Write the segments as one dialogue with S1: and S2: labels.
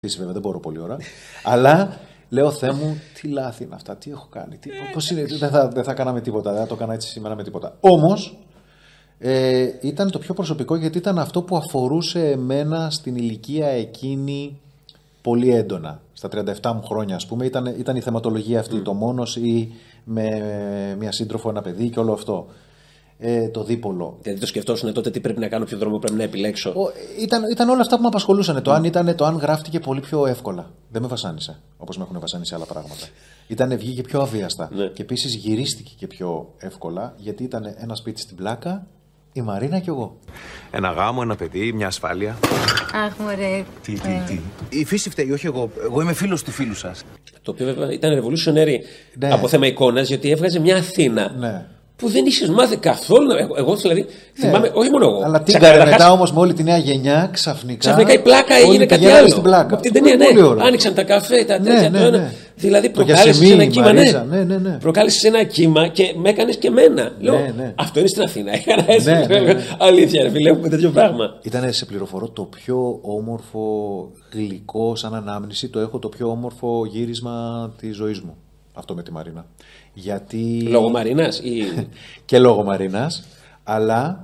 S1: Βέβαια, δεν μπορώ πολλή ώρα. Αλλά λέω, Θεέ μου, τι λάθη είναι αυτά, τι έχω κάνει. Πώς είναι, δεν θα κάναμε τίποτα, δεν θα το έκανα έτσι σήμερα με τίποτα. Όμως ήταν το πιο προσωπικό, γιατί ήταν αυτό που αφορούσε εμένα στην ηλικία εκείνη πολύ έντονα. Στα 37 μου χρόνια, ας πούμε, ήταν η θεματολογία αυτή. Το μόνος ή με μια σύντροφο, ένα παιδί και όλο αυτό. Το δίπολο.
S2: Δηλαδή το σκεφτόσουν τότε τι πρέπει να κάνω, ποιο δρόμο πρέπει να επιλέξω.
S1: Ήταν όλα αυτά που με απασχολούσαν. Το αν γράφτηκε πολύ πιο εύκολα. Δεν με βασάνισε όπως με έχουν βασάνισει άλλα πράγματα. Βγήκε πιο αβίαστα.
S2: Ναι.
S1: Και επίσης γυρίστηκε και πιο εύκολα, γιατί ήταν ένα σπίτι στην Πλάκα, η Μαρίνα και εγώ.
S3: Ένα γάμο, ένα παιδί, μια ασφάλεια.
S4: Αχ, μωρέ.
S3: Τι. Η φύση φταίει, όχι εγώ. Εγώ είμαι φίλος του φίλου σας.
S2: Το οποίο βέβαια ήταν revolutionary από θέμα εικόνας, γιατί έβγαζε μια Αθήνα.
S1: Ναι.
S2: Που δεν είχε μάθει καθόλου. Εγώ δηλαδή θυμάμαι, όχι μόνο εγώ.
S1: Αλλά μετά όμως με όλη τη νέα γενιά ξαφνικά
S2: η Πλάκα έγινε κάτι άλλο.
S1: Στην Πλάκα.
S2: Από την ταινία, άνοιξαν τα καφέ, τα τέτοια.
S1: Ναι.
S2: Δηλαδή προκάλεσε ένα κύμα.
S1: Ναι.
S2: Προκάλεσε ένα κύμα και με έκανε και εμένα. Λέω, αυτό είναι στην Αθήνα. Έκανα έτσι. Αλήθεια, βλέπουμε τέτοιο πράγμα.
S1: Ήταν, σε πληροφορώ, το πιο όμορφο γλυκό σαν ανάμνηση. Το έχω το πιο όμορφο γύρισμα της ζωής μου. Αυτό με τη Μαρίνα. Γιατί...
S2: Λόγω Μαρίνας ή...
S1: Και λόγω Μαρίνας. Αλλά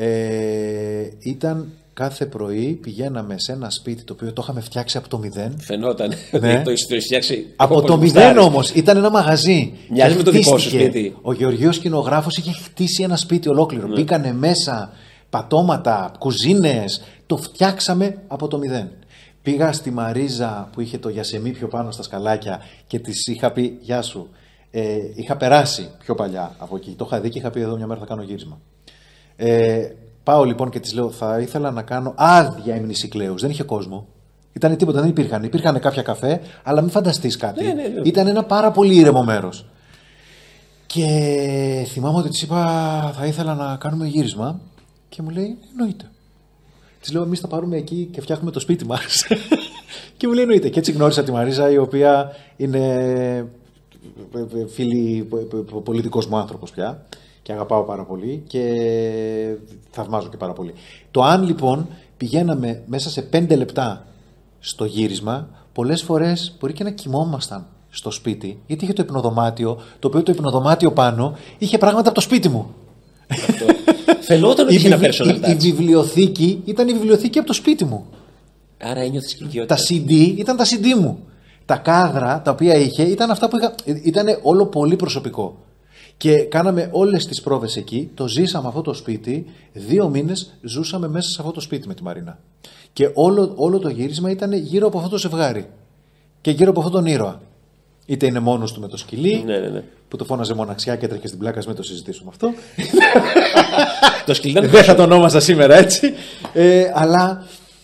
S1: ήταν κάθε πρωί, πηγαίναμε σε ένα σπίτι το οποίο το είχαμε φτιάξει από το μηδέν.
S2: Φαινόταν.
S1: Ναι.
S2: Το έχεις φτιάξει.
S1: Από το μηδέν όμως. Ήταν ένα μαγαζί.
S2: Μοιάζει με το δικό σου σπίτι.
S1: Ο Γεωργίος σκηνογράφος είχε χτίσει ένα σπίτι ολόκληρο. Ναι. Μπήκανε μέσα πατώματα, κουζίνες. Το φτιάξαμε από το μηδέν. Πήγα στη Μαρίζα που είχε το γιασεμί πιο πάνω στα σκαλάκια και της είχα πει, γεια σου. Είχα περάσει πιο παλιά από εκεί. Το είχα δει και είχα πει, εδώ μια μέρα θα κάνω γύρισμα. Πάω λοιπόν και της λέω, θα ήθελα να κάνω άδεια ημνησικλέους. Δεν είχε κόσμο. Ήταν τίποτα, δεν υπήρχαν. Υπήρχαν κάποια καφέ, αλλά μην φανταστείς κάτι.
S2: Ναι.
S1: Ήταν ένα πάρα πολύ ήρεμο μέρος. Και θυμάμαι ότι της είπα, θα ήθελα να κάνουμε γύρισμα. Και μου λέει, εννοείται. Της λέω, εμείς θα πάρουμε εκεί και φτιάχνουμε το σπίτι μας. Και μου λέει, εννοείται. Και έτσι γνώρισα τη Μαρίζα, η οποία είναι φίλη, πολιτικός μου άνθρωπος πια. Και αγαπάω πάρα πολύ και θαυμάζω και πάρα πολύ. Το αν λοιπόν πηγαίναμε μέσα σε 5 λεπτά στο γύρισμα, πολλές φορές μπορεί και να κοιμόμασταν στο σπίτι, γιατί είχε το υπνοδωμάτιο, το οποίο το υπνοδωμάτιο πάνω είχε πράγματα από το σπίτι μου.
S2: Φαινόταν ότι είχε ένα personal touch.
S1: Η βιβλιοθήκη ήταν η βιβλιοθήκη από το σπίτι μου.
S2: Άρα ένιωθες οικειότητα.
S1: Τα CD ήταν τα CD μου. Τα κάδρα τα οποία είχε ήταν αυτά που είχα. Ήταν όλο πολύ προσωπικό. Και κάναμε όλες τις πρόβες εκεί, το ζήσαμε αυτό το σπίτι, 2 μήνες ζούσαμε μέσα σε αυτό το σπίτι με τη Μαρίνα. Και όλο το γύρισμα ήταν γύρω από αυτό το ζευγάρι και γύρω από αυτόν τον ήρωα. Είτε είναι μόνος του με το σκυλί,
S2: ναι.
S1: που το φώναζε μοναξιά και έτρεχε στην Πλάκα, μην το συζητήσουμε αυτό.
S2: Το σκυλί ήταν...
S1: Δεν θα το ονόμασα σήμερα έτσι. Αλλά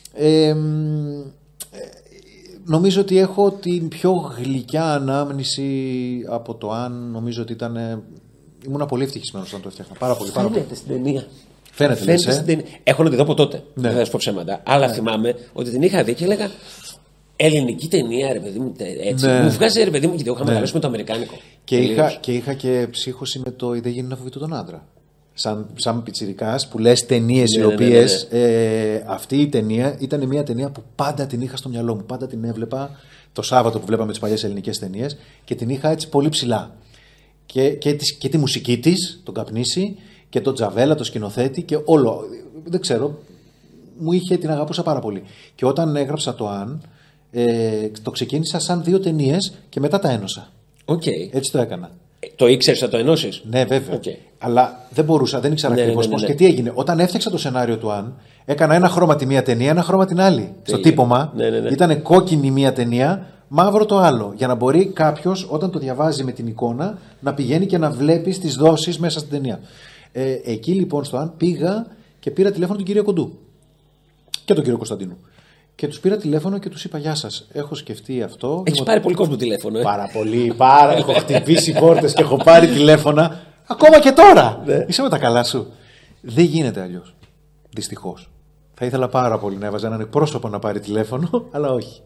S1: νομίζω ότι έχω την πιο γλυκιά ανάμνηση από το αν νομίζω ότι ήταν... Ήμουν πολύ ευτυχισμένος όταν το έφτιαχνα. Πάρα πολύ.
S2: Φαίνεται στην ταινία.
S1: Φαίνεται
S2: στην ταινία. Έχω να τη δω από τότε.
S1: Ναι.
S2: Δεν θα σου πω ψέματα. Αλλά θυμάμαι ότι την είχα δει και έλεγα ελληνική ταινία, ρε παιδί μου. Έτσι.
S1: Ναι.
S2: Μου βγάζει, ρε παιδί μου, γιατί εγώ είχα μεγαλώσει με το αμερικάνικο.
S1: Και είχα και ψύχωση με το «Δεν γίνει να φοβητού τον άντρα». Σαν πιτσιρικάς που λες ταινίες οι οποίες αυτή η ταινία ήταν μια ταινία που πάντα την είχα στο μυαλό μου. Πάντα την έβλεπα το Σάββατο που βλέπαμε τις παλιές ελληνικές ταινίες και την είχα έτσι πολύ ψηλά. Και τη μουσική της, τον Καπνίση, και τον Τζαβέλα, τον σκηνοθέτη και όλο. Δεν ξέρω, την αγαπούσα πάρα πολύ. Και όταν έγραψα το «Αν», το ξεκίνησα σαν 2 ταινίες και μετά τα ένωσα.
S2: Okay.
S1: Έτσι το έκανα.
S2: Το ήξερες θα το ενώσεις?
S1: Ναι, βέβαια.
S2: Okay.
S1: Αλλά δεν μπορούσα, δεν ήξερα ακριβώς πώς. Και τι έγινε, όταν έφτιαξα το σενάριο του «Αν», έκανα ένα χρώμα τη μία ταινία, ένα χρώμα την άλλη. Στο τύπωμα ήταν κόκκινη μία ταινία, μαύρο το άλλο. Για να μπορεί κάποιος, όταν το διαβάζει με την εικόνα, να πηγαίνει και να βλέπει τις δόσεις μέσα στην ταινία. Εκεί λοιπόν στο «Αν» πήγα και πήρα τηλέφωνο τον κύριο Κοντού και τον κύριο Κωνσταντίνου. Και τους πήρα τηλέφωνο και τους είπα: γεια σας, έχω σκεφτεί αυτό.
S2: Έχεις πάρει πολύ κόσμο τηλέφωνο,
S1: Πάρα πολύ, έχω χτυπήσει πόρτες και έχω πάρει τηλέφωνα. Ακόμα και τώρα. Είσαι με τα καλά σου. Δεν γίνεται αλλιώς. Δυστυχώς. Θα ήθελα πάρα πολύ να έβαζα έναν εκπρόσωπο να πάρει τηλέφωνο, αλλά όχι.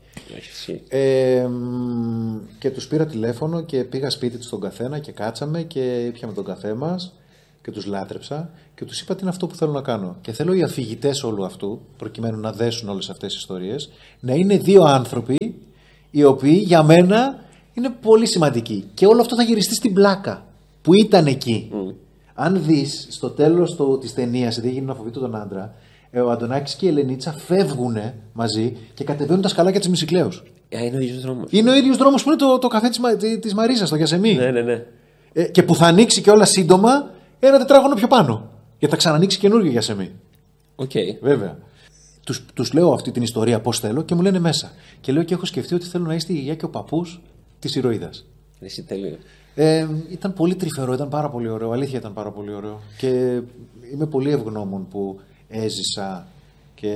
S1: Και τους πήρα τηλέφωνο και πήγα σπίτι τους τον καθένα και κάτσαμε και ήπιαμε τον καφέ μας. και τους λάτρεψα και τους είπα τι είναι αυτό που θέλω να κάνω. Και θέλω οι αφηγητές όλου αυτού, προκειμένου να δέσουν όλες αυτές τις ιστορίες, να είναι δύο άνθρωποι οι οποίοι για μένα είναι πολύ σημαντικοί. Και όλο αυτό θα γυριστεί στην πλάκα που ήταν εκεί. Αν δεις στο τέλος της ταινίας, επειδή έγινε να φοβείται τον άντρα, ο Αντωνάκης και η Ελενίτσα φεύγουν μαζί και κατεβαίνουν τα σκαλάκια της Μυσικλέους.
S2: Είναι ο ίδιος δρόμος.
S1: Είναι ο ίδιος δρόμος που είναι το καφέ της Μαρίζας, το Γιασεμί.
S2: Ναι.
S1: Και που θα ανοίξει και όλα σύντομα ένα τετράγωνο πιο πάνω. Γιατί θα ξανανοίξει καινούργιο Γιασεμί.
S2: Okay.
S1: Βέβαια. Τους λέω αυτή την ιστορία πώς θέλω και μου λένε μέσα. Και λέω και έχω σκεφτεί ότι θέλω να είστε η γιαγιά και ο παππούς της ηρωίδας.
S2: Εσύ τέλειο.
S1: Ήταν πολύ τρυφερό, ήταν πάρα πολύ ωραίο. Αλήθεια ήταν πάρα πολύ ωραίο. Και είμαι πολύ ευγνώμων που έζησα και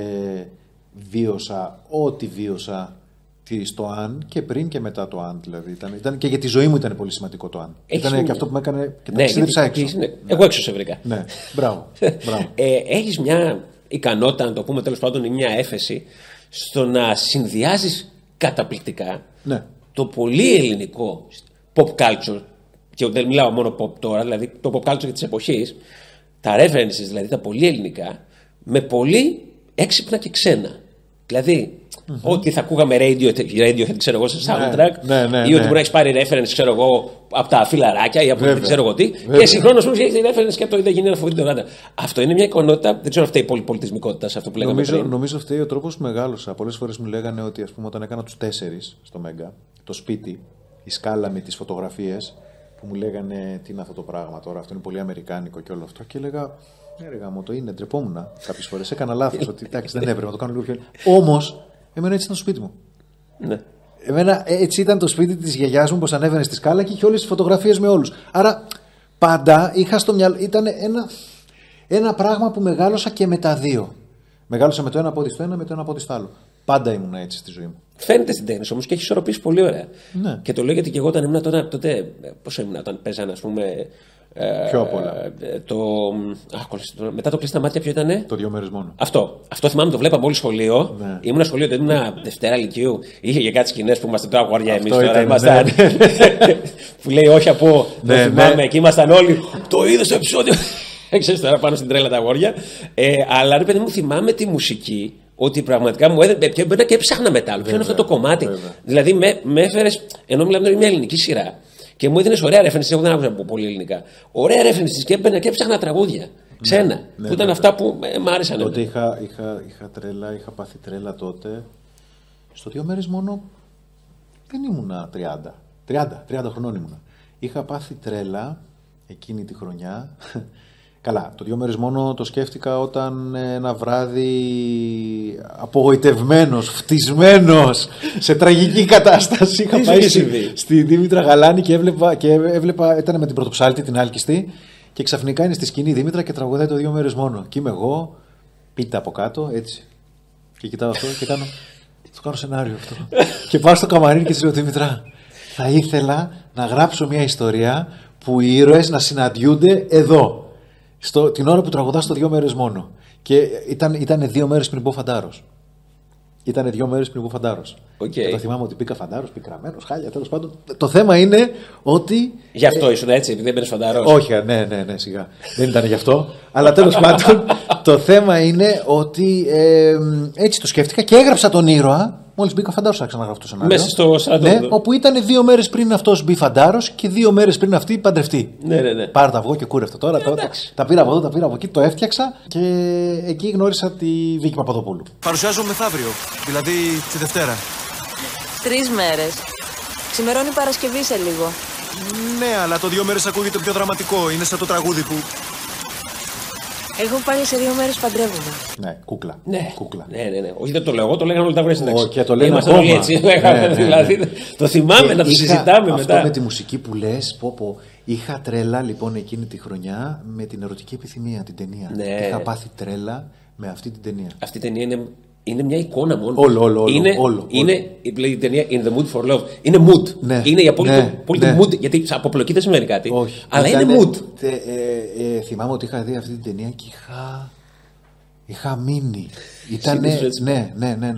S1: βίωσα ό,τι βίωσα στο αν και πριν και μετά το αν. Δηλαδή. Ήταν και για τη ζωή μου ήταν πολύ σημαντικό το αν. Ήταν και αυτό που με έκανε και ταξίδεψα έξω.
S2: Ναι. Εγώ έξω σε βρήκα.
S1: Ναι, μπράβο.
S2: Έχεις μια ικανότητα, να το πούμε τέλος πάντων, ή μια έφεση στο να συνδυάζεις καταπληκτικά το πολύ ελληνικό pop culture, και δεν μιλάω μόνο pop τώρα, δηλαδή το pop culture της εποχής, τα references, δηλαδή τα πολύ ελληνικά, με πολύ έξυπνα και ξένα. Δηλαδή, ότι θα ακούγαμε Radiohead, ξέρω εγώ, σε soundtrack, ή ότι μπορεί να έχει πάρει reference, ξέρω εγώ, από τα φιλαράκια ή από δεν ξέρω εγώ τι, και συγχρόνως όμως έχει reference και από το είδα γίνει ένα φοβητή τον. Αυτό είναι μια ικανότητα, δεν ξέρω αν φταίει η πολυπολιτισμικότητα σε αυτό που λέγαμε πριν.
S1: Νομίζω φταίει ο τρόπος που μεγάλωσα. Πολλές φορές μου λέγανε ότι, ας πούμε, όταν έκανα τους 4 στο Μέγκα, το σπίτι, η σκάλα με τις φωτογραφίες, που μου λέγανε τι είναι αυτό το πράγμα τώρα, αυτό είναι πολύ αμερικάνικο και όλο αυτό. Και έλεγα, έργα μου, το είναι, ντρεπόμουν κάποιες φορές. Έκανα λάθος, ότι εντάξει, δεν έπρεπε να το κάνω λίγο πιο. Όμως, εμένα έτσι ήταν το σπίτι μου.
S2: Ναι.
S1: Εμένα έτσι ήταν το σπίτι της γιαγιάς μου, πως ανέβαινε στη σκάλα και είχε όλες τις φωτογραφίες με όλους. Άρα πάντα είχα στο μυαλό, ήταν ένα πράγμα που μεγάλωσα και με τα δύο. Μεγάλωσα με το ένα πόδι στο ένα, με το ένα πόδι στο άλλο. Πάντα ήμουν έτσι στη ζωή μου.
S2: Φαίνεται στην τέχνη όμως και έχει ισορροπήσει πολύ ωραία.
S1: Ναι.
S2: Και το λέω γιατί και εγώ όταν ήμουν τότε. Πόσο ήμουν όταν παίζανε, ας πούμε.
S1: Πιο απ' όλα.
S2: Μετά το κλειστά μάτια, ποιο ήταν?
S1: Το 2 μέρες μόνο.
S2: Αυτό θυμάμαι, το βλέπαμε όλοι σχολείο.
S1: Ναι.
S2: Ήμουν σχολείο, ήμουν Δευτέρα Λυκείου. Είχε και κάτι σκηνές που ήμασταν τώρα αγόρια εμείς. Τώρα
S1: ήταν,
S2: ήμασταν. Που λέει όχι από. Το θυμάμαι, εκεί ήμασταν όλοι. Το είδε στο επεισόδιο. Ξέρεις τώρα πάνω στην τρέλα τα αγόρια. Αλλά ρε παιδί μου, θυμάμαι τη μουσική. Ότι πραγματικά μου έδινε. Και έψαχνα μετά. Ποιο είναι αυτό το κομμάτι. Δηλαδή με έφερε. Ενώ μιλάμε για μια ελληνική σειρά. Και μου έδινε ωραία references. Εγώ δεν άκουσα πολύ ελληνικά. Ωραία references και έμπαινα και έψαχνα τραγούδια. Ξένα. Που ήταν αυτά που μ' άρεσαν.
S1: Τότε είχα πάθει τρέλα τότε. Στο 2 μέρες μόνο δεν ήμουνα 30 χρονών ήμουνα. Είχα πάθει τρέλα εκείνη τη χρονιά. Καλά, το 2 μέρες μόνο το σκέφτηκα όταν ένα βράδυ απογοητευμένος, φτισμένος, σε τραγική κατάσταση είχα πάει στη Δήμητρα Γαλάνη και έβλεπα, ήταν με την πρωτοψάλτη, την άλκιστη, και ξαφνικά είναι στη σκηνή η Δήμητρα και τραγουδάει το 2 μέρες μόνο. Και είμαι εγώ, πίτα από κάτω, έτσι. Και κοιτάω αυτό και κάνω, το κάνω σενάριο αυτό. Και πάω στο καμαρίνι και της λέω, Δήμητρα, θα ήθελα να γράψω μια ιστορία που οι ήρωες να συναντιούνται εδώ. Την ώρα που τραγουδά στο 2 μέρες μόνο. Και ήταν 2 μέρες πριν μπω φαντάρος. Ήταν 2 μέρες πριν μπω φαντάρος.
S2: Okay.
S1: Το θυμάμαι ότι μπήκα φαντάρος, πικραμένος, χάλια, τέλος πάντων. Το θέμα είναι ότι.
S2: Γι' αυτό ήσουν έτσι, επειδή έμπαινες φαντάρος.
S1: Όχι, ναι, σιγά. Δεν ήταν γι' αυτό. Αλλά τέλος πάντων, το θέμα είναι ότι έτσι το σκέφτηκα και έγραψα τον ήρωα. Μόλις μπήκα φαντάρος, άρχισα να γράφω το σενάριο.
S2: Μέσα στο 40.
S1: Ναι, όπου ήταν 2 μέρες πριν αυτός μπει φαντάρος και 2 μέρες πριν αυτή παντρευτεί.
S2: Ναι.
S1: Πάρε τα αυγό και κούρευτο τώρα. Τα πήρα από εδώ, τα πήρα από εκεί, το έφτιαξα και εκεί γνώρισα τη Βίκη Παπαδοπούλου.
S4: Παρουσιάζω μεθαύριο, δηλαδή τη Δευτέρα.
S5: 3 μέρες. Ξημερώνει Παρασκευή σε λίγο.
S4: Ναι, αλλά το 2 μέρες ακούγεται πιο δραματικό. Είναι σαν το τραγούδι που.
S5: Εγώ πάλι σε 2 μέρες παντρεύομαι.
S1: Ναι, κούκλα.
S2: Ναι.
S1: Κούκλα.
S2: Ναι. Όχι, δεν το λέω εγώ, το λέγανε όλοι τα βρέσει στην
S1: και το λέγανε
S2: όλοι έτσι. Δηλαδή, το θυμάμαι να το συζητάμε μετά.
S1: Αυτό με τη μουσική που λες, είχα τρέλα λοιπόν εκείνη τη χρονιά με την ερωτική επιθυμία, την ταινία.
S2: Ναι.
S1: Είχα πάθει τρέλα με αυτή την ταινία.
S2: Αυτή η ταινία είναι μια εικόνα μόνο.
S1: Όλο.
S2: Είναι η ταινία In the Mood for Love. Είναι mood.
S1: Ναι.
S2: Είναι η απόλυτη mood. Γιατί από πλοκή δεν σημαίνει κάτι.
S1: Όχι.
S2: Αλλά είναι mood.
S1: Θυμάμαι ότι είχα δει αυτή την ταινία και είχα μείνει. Ήτανε. Ναι.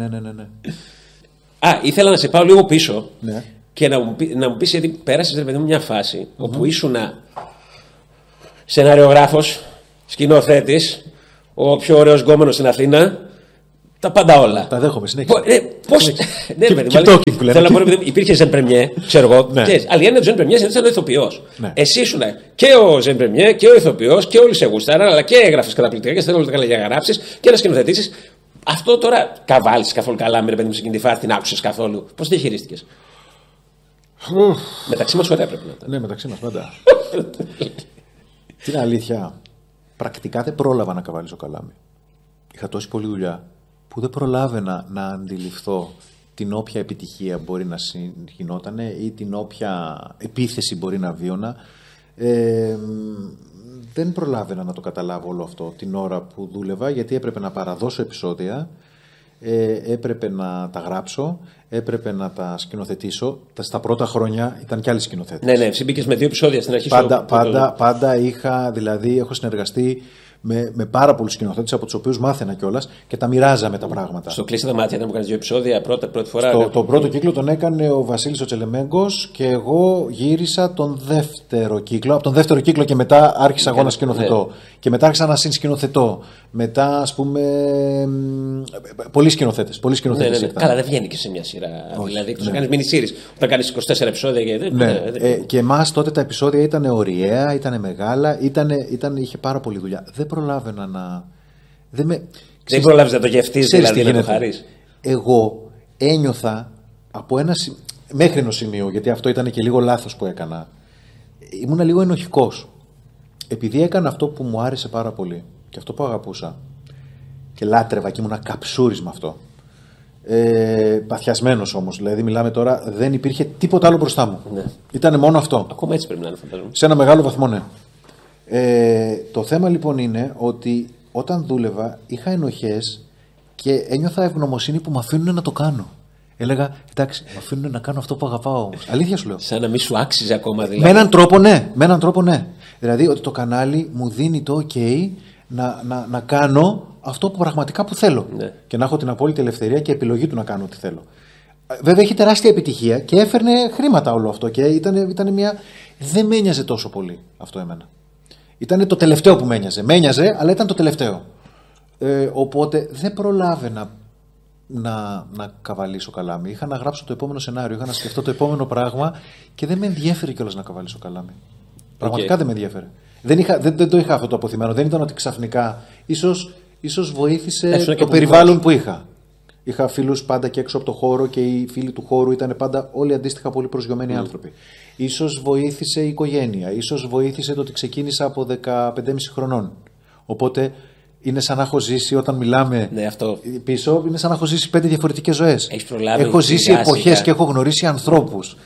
S2: Ήθελα να σε πάω λίγο πίσω.
S1: Ναι.
S2: Και να μου πεις, γιατί πέρασες ρε παιδί μου μια φάση όπου ήσουν Σεναριογράφος, σκηνοθέτης, ο πιο ωραίος γκόμενος στην Αθήνα. Τα πάντα όλα.
S1: Τα δέχομαι, συνέχισε.
S2: Πώς. Ναι, θέλω να πω, υπήρχε Ζεν Πρεμιέ, ξέρω εγώ. Αλλά η έννοια του Ζεν Πρεμιέ ήταν ο ηθοποιός. Εσύ ήσουν και ο Ζεν Πρεμιέ και ο ηθοποιός και όλοι σε γούσταραν, αλλά και έγραφες καταπληκτικά και θέλω όλα για να γράψεις και να σκηνοθετήσεις. Αυτό τώρα καβάλεις καθόλου καλά με παιδί μου σε εκείνη τη φάση, την άκουσες καθόλου. Πώς τη χειρίστηκες? Μεταξύ μας ωραία πρέπει να ήταν.
S1: Ναι, μεταξύ μας πάντα. Την αλήθεια, πρακτικά δεν πρόλαβα να καβαλήσω καλάμι. Είχα τόση πολλή δουλειά που δεν προλάβαινα να αντιληφθώ την όποια επιτυχία μπορεί να γινότανε ή την όποια επίθεση μπορεί να βίωνα. Δεν προλάβαινα να το καταλάβω όλο αυτό την ώρα που δούλευα, γιατί έπρεπε να παραδώσω επεισόδια, έπρεπε να τα γράψω, έπρεπε να τα σκηνοθετήσω. Στα πρώτα χρόνια ήταν κι άλλοι σκηνοθέτες.
S2: Ναι, μπήκες με 2 επεισόδια στην αρχή.
S1: Πάντα είχα, δηλαδή έχω συνεργαστεί με πάρα πολλούς σκηνοθέτες από τους οποίους μάθαινα κιόλας και τα μοιράζαμε τα πράγματα.
S2: Στο Κλείσει τα μάτια ήταν που κάνεις 2 επεισόδια πρώτη φορά.
S1: Το πρώτο κύκλο τον έκανε ο Βασίλης ο Τσελεμέγκος και εγώ γύρισα τον δεύτερο κύκλο. Από τον δεύτερο κύκλο και μετά άρχισα εγώ να σκηνοθετώ. Ναι. Και μετά άρχισα να συνσκηνοθετώ. Μετά, ας πούμε. Πολλοί σκηνοθέτες.
S2: Ναι. Καλά, δεν βγαίνει και σε μια σειρά. Όχι, δηλαδή, εκτός να κάνεις mini-series. Όταν κάνεις 24 επεισόδια.
S1: Και εμάς τότε τα επεισόδια ήταν ωριαία, ήταν μεγάλα, είχε πάρα πολλή δουλειά. Δεν προλάβαινα να.
S2: Δεν προλάβεις να το γευτείς, δηλαδή να το χαρείς.
S1: Εγώ ένιωθα από μέχρι ένα σημείο, γιατί αυτό ήταν και λίγο λάθος που έκανα. Ήμουνα λίγο ενοχικός. Επειδή έκανα αυτό που μου άρεσε πάρα πολύ και αυτό που αγαπούσα και λάτρευα και ήμουνα καψούρης με αυτό. Παθιασμένος όμως, δηλαδή μιλάμε τώρα, δεν υπήρχε τίποτα άλλο μπροστά μου. Ναι. Ήταν μόνο αυτό.
S2: Ακόμα έτσι πρέπει να είναι, φαντάζομαι.
S1: Σε ένα μεγάλο βαθμό, ναι. Το θέμα λοιπόν είναι ότι όταν δούλευα είχα ενοχές και ένιωθα ευγνωμοσύνη που με αφήνουν να το κάνω. Έλεγα, εντάξει, με αφήνουν να κάνω αυτό που αγαπάω όμως. Αλήθεια σου λέω.
S2: Σαν να μην σου άξιζε ακόμα δηλαδή.
S1: Με έναν τρόπο ναι. Δηλαδή ότι το κανάλι μου δίνει το OK να κάνω αυτό που πραγματικά που θέλω. Ναι. Και να έχω την απόλυτη ελευθερία και επιλογή του να κάνω ό,τι θέλω. Βέβαια έχει τεράστια επιτυχία και έφερνε χρήματα όλο αυτό και ήταν μια. Δεν με ένοιαζε τόσο πολύ αυτό εμένα. Ήταν το τελευταίο που με ένοιαζε. Με ένοιαζε, αλλά ήταν το τελευταίο. Οπότε δεν προλάβαινα να καβαλήσω καλάμι. Είχα να γράψω το επόμενο σενάριο, είχα να σκεφτώ το επόμενο πράγμα και δεν με ενδιέφερε κιόλας να καβαλήσω καλάμι. Πραγματικά δεν με ενδιέφερε. Δεν το είχα αυτό το αποθυμένο. Δεν ήταν ότι ξαφνικά. Ίσως βοήθησε το περιβάλλον που είχα. Είχα φίλους πάντα και έξω από το χώρο και οι φίλοι του χώρου ήταν πάντα όλοι αντίστοιχα πολύ προσγειωμένοι άνθρωποι. Ίσως βοήθησε η οικογένεια. Ίσως βοήθησε το ότι ξεκίνησα από 15,5 χρονών. Οπότε είναι σαν να έχω ζήσει όταν μιλάμε πίσω, είναι σαν να έχω ζήσει 5 διαφορετικές ζωές. Έχω ζήσει εποχές και έχω γνωρίσει ανθρώπους.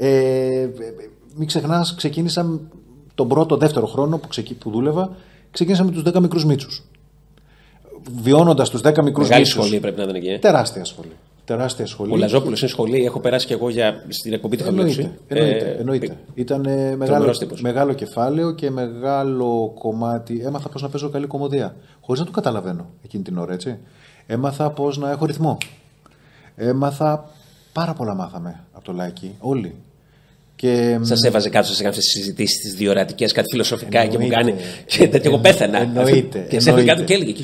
S1: Μην ξεχνάς, ξεκίνησα τον δεύτερο χρόνο που δούλευα, ξεκίνησα με τους 10 μικρούς μίτσους. Βιώνοντας τους 10 μικρούς
S2: Μεγάλη
S1: μίτσους.
S2: σχολή πρέπει να ήταν εκεί.
S1: Τεράστια σχολή.
S2: Ο Λαζόπουλος είναι σχολή, έχω περάσει και εγώ στην εκπομπή τη Χαμηλή.
S1: Εννοείται. Ήταν μεγάλο κεφάλαιο και μεγάλο κομμάτι. Έμαθα πώς να παίζω καλή κομμωδία. Χωρίς να το καταλαβαίνω εκείνη την ώρα, έτσι. Έμαθα πώς να έχω ρυθμό. Πάρα πολλά μάθαμε από το Λάκη, όλοι.
S2: Σας έβαζε κάτω σε κάποιες συζητήσεις τις διορατικές, κάτι φιλοσοφικά και μου κάνει. Και εγώ πέθανα.
S1: Εννοείται.
S2: Και σε κάτω και έλεγε.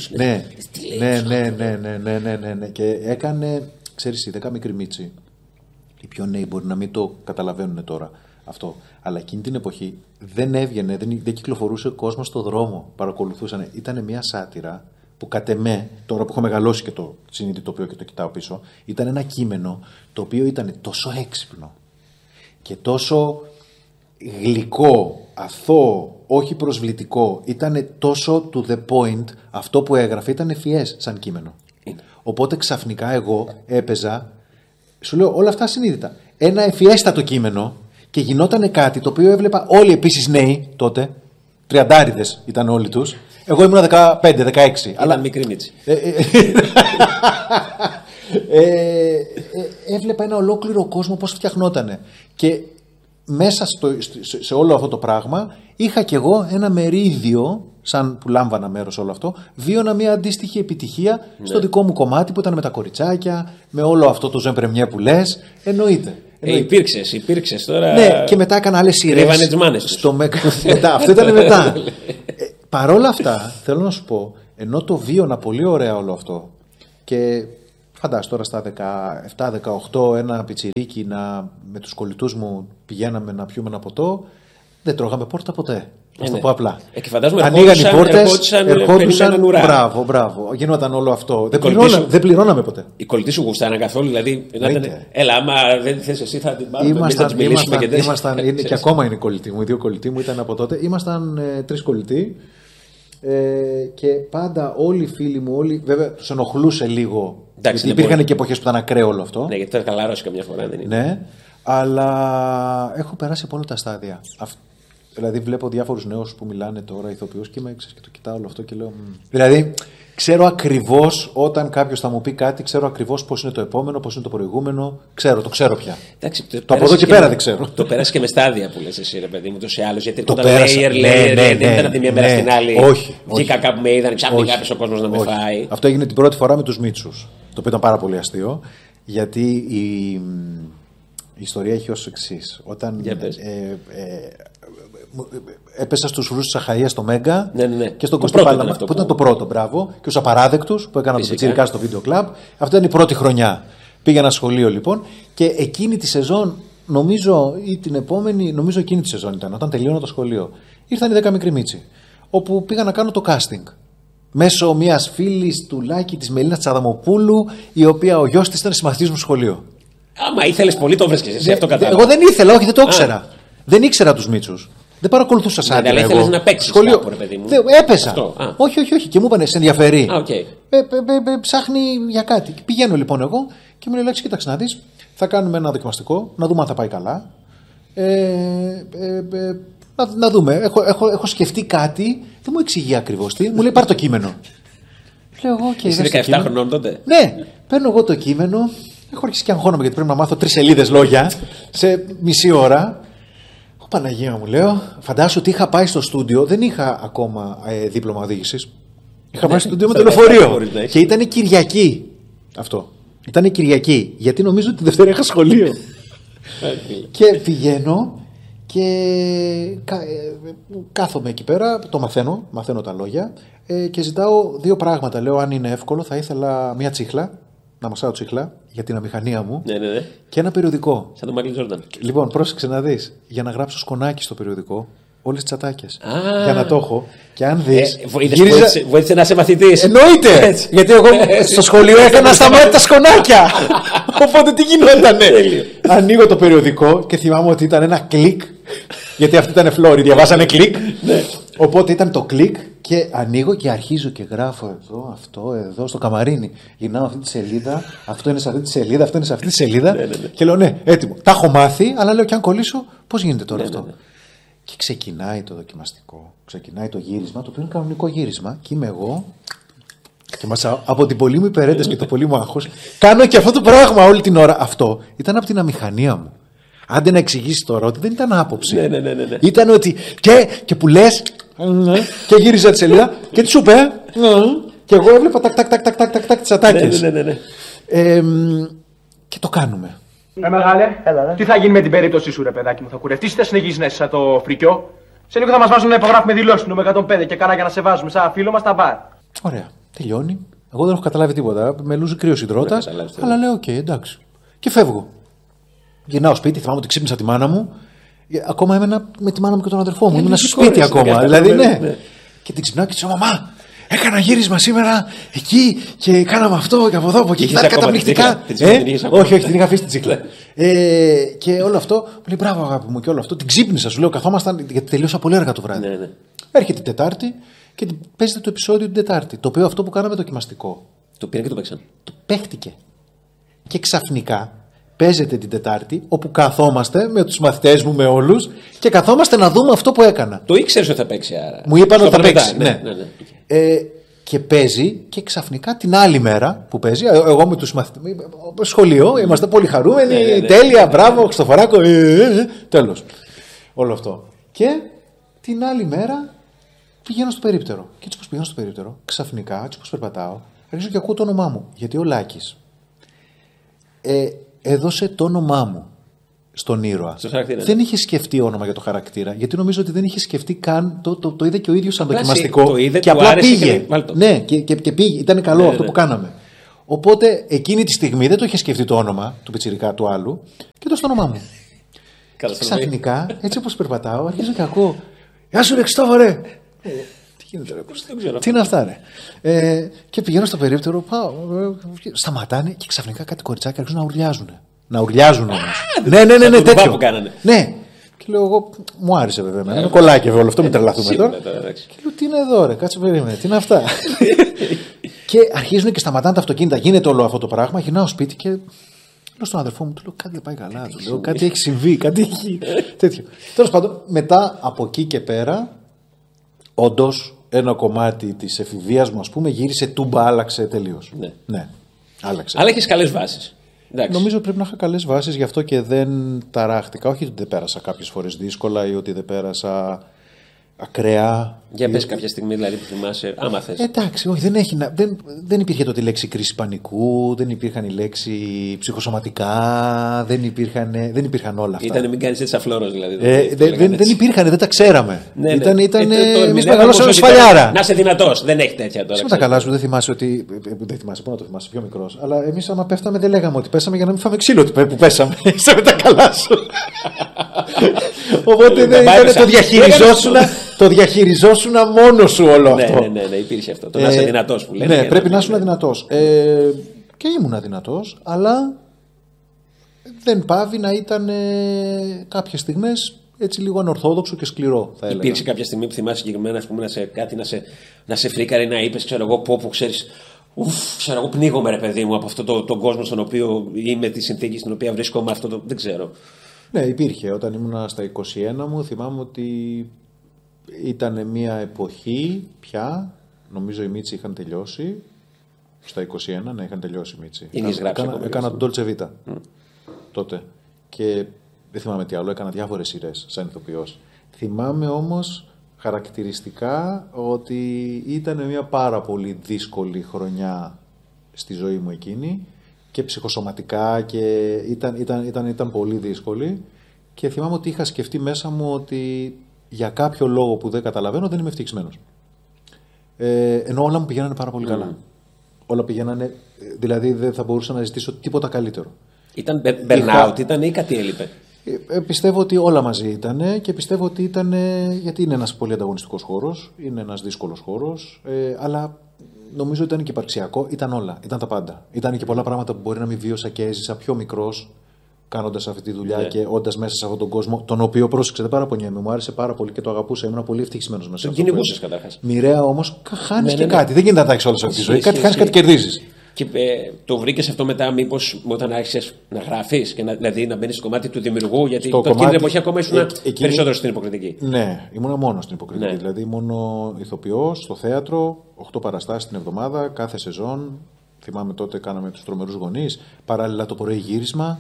S1: Ναι. Και έκανε. Ξέρεις, οι 10 μικροί μίτσοι, οι πιο νέοι μπορεί να μην το καταλαβαίνουν τώρα αυτό, αλλά εκείνη την εποχή δεν έβγαινε, δεν κυκλοφορούσε ο κόσμος στο δρόμο, παρακολουθούσαν. Ήταν μια σάτυρα που κατ' εμέ, τώρα που έχω μεγαλώσει και το συνειδητοποιώ και το κοιτάω πίσω, ήταν ένα κείμενο το οποίο ήταν τόσο έξυπνο και τόσο γλυκό, αθώο, όχι προσβλητικό, ήταν τόσο to the point, αυτό που έγραφε ήταν ευφυές σαν κείμενο. Οπότε ξαφνικά εγώ έπαιζα, σου λέω όλα αυτά συνείδητα, ένα ευφιέστατο κείμενο και γινότανε κάτι το οποίο έβλεπα όλοι επίσης νέοι τότε, 30 ήταν όλοι τους, εγώ ήμουν 15-16.
S2: Αλλά μικρή μίτσι.
S1: Έβλεπα ένα ολόκληρο κόσμο πώς φτιαχνότανε και μέσα σε όλο αυτό το πράγμα είχα κι εγώ ένα μερίδιο, σαν που λάμβανα μέρος όλο αυτό, βίωνα μια αντίστοιχη επιτυχία στο δικό μου κομμάτι που ήταν με τα κοριτσάκια, με όλο αυτό το Ζεν Πρεμιέ που λες.
S2: Υπήρξε τώρα.
S1: Ναι, και μετά έκανα άλλες σειρές.
S2: Κρύβανε τις μάνες τους.
S1: Αυτό ήταν μετά. Παρόλα αυτά, θέλω να σου πω, ενώ το βίωνα πολύ ωραία όλο αυτό και φαντάσου τώρα στα 17-18 ένα πιτσιρίκι με τους κολλητούς μου πηγαίναμε να πιούμε ένα ποτό, δεν τρώγαμε πόρτα ποτέ. Να το πω απλά.
S2: Και φαντάζομαι
S1: ανοίγαν οι πόρτες,
S2: ερχόντουσαν.
S1: Μπράβο. Γινόταν όλο αυτό. Δεν πληρώναμε ποτέ.
S2: Οι κολλητοί σου γουστάραν καθόλου, δηλαδή. Έλα, άμα δεν θες εσύ θα την πάρουμε.
S1: Ήμασταν και ακόμα είναι οι κολλητοί μου. Οι δύο κολλητοί μου ήταν από τότε. Ήμασταν 3 κολλητοί. Και πάντα όλοι οι φίλοι μου, βέβαια τους ενοχλούσε λίγο. Γιατί υπήρχαν και εποχές που ήταν ακραίο όλο αυτό.
S2: Ναι, γιατί ήταν χαλάρωση καμιά φορά, δεν είναι.
S1: Ναι, αλλά έχω περάσει από όλα τα στάδια. Δηλαδή, βλέπω διάφορους νέους που μιλάνε τώρα, ηθοποιούς, και το κοιτάω όλο αυτό και λέω. Δηλαδή, ξέρω ακριβώς όταν κάποιος θα μου πει κάτι, ξέρω ακριβώς πώς είναι το επόμενο, πώς είναι το προηγούμενο. Το ξέρω πια.
S2: Εντάξει,
S1: το από εδώ και πέρα δεν ξέρω.
S2: Το πέρασε και με στάδια που λες εσύ, ρε παιδί μου, τόσο ή άλλως. Γιατί όταν layer, δεν ήταν από τη μία μέρα στην άλλη.
S1: Όχι.
S2: Βγήκα κάπου με είδαν, ξαφνικά έπεσε ο κόσμος να με φάει.
S1: Αυτό έγινε την πρώτη φορά με τους Μίτσους. Το οποίο ήταν πάρα πολύ αστείο. Γιατί η ιστορία έχει ως εξής. Όταν έπεσα στους φρούς της Αχαΐας στο Μέγκα και στον Κωστή Παλαμά, που ήταν το πρώτο, μπράβο, και τους Απαράδεκτους που έκανα το πιτσιρικά στο βίντεο κλαμπ. Αυτή ήταν η πρώτη χρονιά. Πήγα σχολείο λοιπόν και εκείνη τη σεζόν, νομίζω ή την επόμενη, νομίζω εκείνη τη σεζόν ήταν, όταν τελείωνα το σχολείο, ήρθαν οι 10 μικροί Μίτσοι, όπου πήγα να κάνω το casting. Μέσω μιας φίλης του Λάκη, της Μελίνας Τσαδαμοπούλου, η οποία ο γιος της ήταν συμμαθητής μου σχολείο.
S2: Άμα ήθελες πολύ, το βρίσκες εσύ, αυτό κατάλαβα.
S1: Εγώ δεν ήθελα, όχι, δεν το ήξερα. Δεν ήξερα τους Μίτσους. Δεν παρακολουθούσα σαν
S2: αλλά ήθελες να παίξεις κάπου, ρε παιδί μου.
S1: Έπεσα. Όχι. Και μου είπανε, σε ενδιαφέρει. Ψάχνει για κάτι. Πηγαίνω λοιπόν εγώ και μου λέει, Λέξη, κοίταξε να δεις. Θα κάνουμε ένα δοκιμαστικό, να δούμε αν θα πάει καλά. Να δούμε. Έχω σκεφτεί κάτι, δεν μου εξηγεί ακριβώς τι. Μου λέει, πάρ' το κείμενο. Λέω εγώ και
S2: είσαι 17 χρονών τότε.
S1: Ναι, παίρνω εγώ το κείμενο. Έχω αρχίσει και αγχώνομαι γιατί πρέπει να μάθω 3 σελίδες λόγια σε μισή ώρα. Παναγία μου, λέω, φαντάσου ότι είχα πάει στο στούντιο, δεν είχα ακόμα δίπλωμα οδήγησης. Είχα πάει στο στούντιο με το λεωφορείο. Και ήταν Κυριακή αυτό. Ήταν Κυριακή, γιατί νομίζω ότι τη Δευτέρα είχα σχολείο. Και πηγαίνω και κάθομαι εκεί πέρα, το μαθαίνω τα λόγια και ζητάω 2 πράγματα. Λέω, αν είναι εύκολο, θα ήθελα μια τσίχλα, να μασάω τσίχλα για την αμηχανία μου, και ένα περιοδικό.
S2: Σαν τον Μάικλ Τζόρνταν.
S1: Λοιπόν, πρόσεξε να δεις. Για να γράψω σκονάκι στο περιοδικό, όλες τις τσατάκες. Για να το έχω. Και αν δεις.
S2: Βοήθησε να είσαι μαθητής.
S1: Εννοείται! Γιατί εγώ στο σχολείο έκανα σταμάτητα σκονάκια. Οπότε τι γινότανε. Ανοίγω το περιοδικό και θυμάμαι ότι ήταν ένα κλικ. Γιατί αυτή ήταν φλόρη, διαβάσανε κλικ. Οπότε ήταν το κλικ και ανοίγω και αρχίζω και γράφω εδώ, αυτό, εδώ, στο καμαρίνι. Γυρνάω αυτή τη σελίδα, αυτό είναι σε αυτή τη σελίδα, αυτό είναι σε αυτή τη σελίδα. Και λέω, ναι, έτοιμο. Τα έχω μάθει, αλλά λέω, και αν κολλήσω, πώς γίνεται τώρα αυτό. Και ξεκινάει το δοκιμαστικό, ξεκινάει το γύρισμα, το οποίο είναι κανονικό γύρισμα. Και είμαι εγώ. Και μέσα από την πολύ μου υπερένταση και το πολύ μου άγχος, κάνω και αυτό το πράγμα όλη την ώρα. Αυτό ήταν από την αμηχανία μου. Άντε να εξηγήσει τώρα ότι δεν ήταν άποψη.
S2: Ναι.
S1: Ήταν ότι. Και που λες. Και γύριζα τη σελίδα και τι σου είπε. Και εγώ έβλεπα τάκ τις ατάκες.
S2: Ναι.
S1: Και το κάνουμε.
S6: Μεγάλε, τι θα γίνει με την περίπτωση σου, ρε παιδάκι μου, θα κουρευτείς ή θα συνεχίσεις να είσαι σαν το φρικιό. Σε λίγο θα μας βάζουν να υπογράφουμε δηλώσεις νούμερο 105 και κάνα για να σε βάζουμε σαν φίλο μας τα μπαρ.
S1: Ωραία, τελειώνει. Εγώ δεν έχω καταλάβει τίποτα. Με λούζει κρύος υδρότας, αλλά λέω, οκ, εντάξει. Και φεύγω. Γυρνάω σπίτι, θυμάμαι ότι ξύπνησα τη μάνα μου. Ακόμα έμενα με τη μάνα μου και τον αδερφό μου. Ήμουν σπίτι ακόμα. Δηλαδή, ναι. Και την ξυπνάω και της λέω, μαμά, έκανα γύρισμα σήμερα εκεί και κάναμε αυτό και από εδώ. Και ήταν καταπληκτικά. Όχι, την είχα αφήσει την τσίχλα. Και όλο αυτό. Μου λέει, μπράβο, αγάπη μου, και όλο αυτό. Την ξύπνησα, σου λέω, καθόμασταν, γιατί τελείωσα πολύ αργά το βράδυ. Έρχεται την Τετάρτη και παίζεται το επεισόδιο την Τετάρτη. Το οποίο αυτό που κάναμε δοκιμαστικό.
S2: Το πήραν και το παίξαν.
S1: Το παίχτηκε. Και ξαφνικά παίζεται την Τετάρτη, όπου καθόμαστε με τους μαθητές μου, με όλους, και καθόμαστε να δούμε αυτό που έκανα.
S2: Το ήξερες ότι θα παίξει, άρα.
S1: Μου είπαν ότι θα παίξει. Ναι. Και παίζει, και ξαφνικά την άλλη μέρα που παίζει, εγώ με τους μαθητές, σχολείο, είμαστε πολύ χαρούμενοι, τέλεια, μπράβο, Χριστοφοράκο, τέλος. Όλο αυτό. Και την άλλη μέρα πηγαίνω στο περίπτερο. Και έτσι πως πηγαίνω στο περίπτερο, ξαφνικά, έτσι πως περπατάω, αρχίζω και ακούω το όνομά μου. Γιατί ο Λάκης έδωσε το όνομά μου στον ήρωα.
S2: Χαρακτήρα,
S1: δεν είχε σκεφτεί όνομα για το χαρακτήρα, γιατί νομίζω ότι δεν είχε σκεφτεί καν. Το είδε και ο ίδιος σαν δοκιμαστικό.
S2: Το είδε,
S1: και απλά πήγε.
S2: Ναι,
S1: και πήγε. Ήταν καλό αυτό που κάναμε. Οπότε εκείνη τη στιγμή δεν το είχε σκεφτεί το όνομα του πιτσιρικά του άλλου και το στο όνομά μου. Και ξαφνικά, έτσι όπως περπατάω, αρχίζω και ακούω. Γεια σου, ρε Χριστόφορε! Τι γίνεται, ρε? Τι είναι αυτά, ρε? Και πηγαίνω στο περίπτερο, πάω. Σταματάνε και ξαφνικά κάτι κοριτσάκια αρχίζουν να ουρλιάζουν. Να ουρλιάζουν όμως. Ναι, τέτοιο.
S2: Που κάνανε.
S1: Ναι. Και λέω εγώ, μου άρεσε βέβαια. Είναι κολλάκι όλο αυτό, μην τρελαθούμε τώρα. Και λέω, τι είναι εδώ, ρε, κάτσε περίμενε, τι είναι αυτά. Και αρχίζουν και σταματάνε τα αυτοκίνητα, γίνεται όλο αυτό το πράγμα. Γυρνάω σπίτι και λέω στον αδερφό μου, του λέω κάτι δεν πάει καλά. Του λέω κάτι έχει συμβεί, κάτι έχει. Τέτοιο. Τέλος πάντων, μετά από εκεί και πέρα, όντως ένα κομμάτι της εφηβείας μου, ας πούμε, γύρισε τούμπα, άλλαξε τελείως. Ναι, άλλαξε.
S2: Αλλά έχεις καλές βάσεις.
S1: Νομίζω πρέπει να είχα καλές βάσεις, γι' αυτό και δεν ταράχτηκα. Όχι ότι δεν πέρασα κάποιες φορές δύσκολα ή ότι δεν πέρασα ακραία.
S2: Για πες κάποια στιγμή δηλαδή που θυμάσαι, άμα θες.
S1: Εντάξει, όχι, δεν υπήρχε τότε η λέξη κρίση πανικού, δεν υπήρχαν η λέξη ψυχοσωματικά, δεν υπήρχαν όλα αυτά.
S2: Ήταν μην κάνεις έτσι αφλόρος δηλαδή.
S1: Δεν υπήρχαν, δεν τα ξέραμε. Εμείς
S2: μεγαλώσαμε
S1: σφαλιάρα.
S2: Να είσαι δυνατός, δεν έχει τέτοια τώρα.
S1: Εσύ τα καλά σου, δεν θυμάσαι ότι. Δεν θυμάσαι, πού να το θυμάσαι, πιο μικρός. Αλλά εμείς άμα πέφταμε δεν λέγαμε ότι πέσαμε για να μην φάμε ξύλο που πέσαμε. Είσαι με τα καλά σου. Οπότε το διαχειριζόσουν μόνος σου όλο αυτό.
S2: Ναι, υπήρχε αυτό. Το να είσαι δυνατός που λένε.
S1: Ναι, πρέπει να είσαι δυνατός. Και ήμουν δυνατός, αλλά δεν πάβει να ήταν κάποιες στιγμές έτσι λίγο ανορθόδοξο και σκληρό, θα έλεγα.
S2: Υπήρξε κάποια στιγμή που θυμάσαι συγκεκριμένα, ας πούμε, να σε φρίκαρε, να είπες, ξέρω εγώ, που ξέρεις. Ξέρω εγώ, πνίγομαι, ρε παιδί μου, από αυτό τον κόσμο στον οποίο είμαι, τη συνθήκη στην οποία βρίσκομαι, αυτό το. Δεν ξέρω.
S1: Ναι, υπήρχε. Όταν ήμουν στα 21 μου, θυμάμαι ότι ήταν μια εποχή πια. Νομίζω οι Μίτσι είχαν τελειώσει. Στα 21, ναι, είχαν τελειώσει οι Μίτσι. Έκανα τον Dolce Vita τότε. Και δεν θυμάμαι τι άλλο, έκανα διάφορες σειρές σαν ηθοποιός. Θυμάμαι όμως χαρακτηριστικά ότι ήταν μια πάρα πολύ δύσκολη χρονιά στη ζωή μου εκείνη και ψυχοσωματικά και ήταν πολύ δύσκολη και θυμάμαι ότι είχα σκεφτεί μέσα μου ότι για κάποιο λόγο που δεν καταλαβαίνω δεν είμαι ευτυχισμένος. Ενώ όλα μου πηγαίνανε πάρα πολύ καλά. Όλα πηγαίνανε, δηλαδή δεν θα μπορούσα να ζητήσω τίποτα καλύτερο.
S2: Ήταν burnout, ήταν ή κάτι έλειπε?
S1: Πιστεύω ότι όλα μαζί ήταν και πιστεύω ότι ήταν, γιατί είναι ένας πολύ ανταγωνιστικός χώρος, είναι ένας δύσκολος χώρος, αλλά νομίζω ότι ήταν και υπαρξιακό, ήταν όλα, ήταν τα πάντα. Ήταν και πολλά πράγματα που μπορεί να μην βίωσα και έζησα πιο μικρός, κάνοντας αυτή τη δουλειά και όντας μέσα σε αυτόν τον κόσμο, τον οποίο πρόσεξε, δεν παραπονιέμαι, μου άρεσε πάρα πολύ και το αγαπούσα, ήμουν πολύ ευτυχισμένος μέσα σε αυτό.
S2: Τον κυνηγούσες καταρχάς.
S1: Μοιραία όμως, χάνεις και κάτι. Δεν γίνεται να τα έχεις όλα σε αυτή τη ζωή. Κάτι χάνεις, κάτι κερδίζεις.
S2: Και το βρήκες αυτό μετά, μήπως όταν άρχισες να γράφεις, δηλαδή να μπαίνεις στο κομμάτι του δημιουργού, γιατί εκείνη την εποχή ακόμα ήσουν περισσότερο στην υποκριτική.
S1: Ναι, ήμουν μόνο στην υποκριτική. Ναι. Δηλαδή, μόνο ηθοποιός στο θέατρο, 8 παραστάσεις την εβδομάδα, κάθε σεζόν. Θυμάμαι τότε κάναμε τους Τρομερούς Γονείς, παράλληλα το πρωί γύρισμα.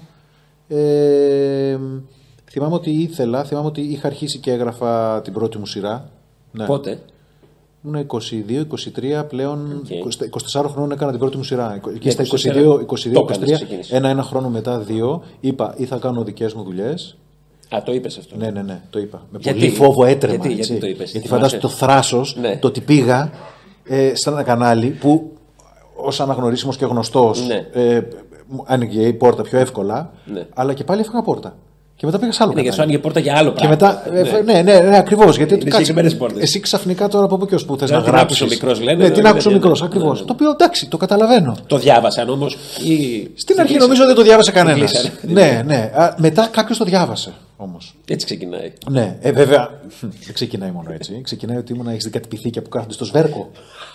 S1: Θυμάμαι ότι είχα αρχίσει και έγραφα την πρώτη μου σειρά. Ναι.
S2: Πότε?
S1: Ήμουν 22-23 πλέον, 24 χρόνων έκανα την πρώτη μου σειρά. Και στα 22-23, ένα χρόνο μετά, 2, είπα ή θα κάνω δικές μου δουλειές.
S2: Α, το είπες αυτό?
S1: Ναι, το είπα. Με πολύ φόβο έτρεμα.
S2: Γιατί το είπες?
S1: Γιατί φαντάζομαι το θράσος, το ότι πήγα σε ένα κανάλι που ως αναγνωρίσιμος και γνωστός άνοιγε η πόρτα πιο εύκολα, αλλά και πάλι έφυγα πόρτα. Και μετά πήγα σε άλλο κανάλι.
S2: Και σου άνοιγε πόρτα για άλλο πράγμα.
S1: Και μετά, ναι, ακριβώς. Γιατί εσύ ξαφνικά τώρα από πού και ως πού θες να γράψεις.
S2: Τι να άκουσω μικρός, λένε.
S1: Ναι, τι να άκουσω μικρός, ακριβώς. Το οποίο εντάξει, το καταλαβαίνω.
S2: Το διάβασαν όμως.
S1: Στην αρχή νομίζω δεν το διάβασε κανένας. Ναι. Μετά κάποιος το διάβασε όμως.
S2: Έτσι ξεκινάει.
S1: Ναι, βέβαια. Δεν ξεκινάει μόνο έτσι. Ξεκινάει ότι ήμουν, έχεις δει κάτι πυθίκια που κάθονται στο σβέρκο.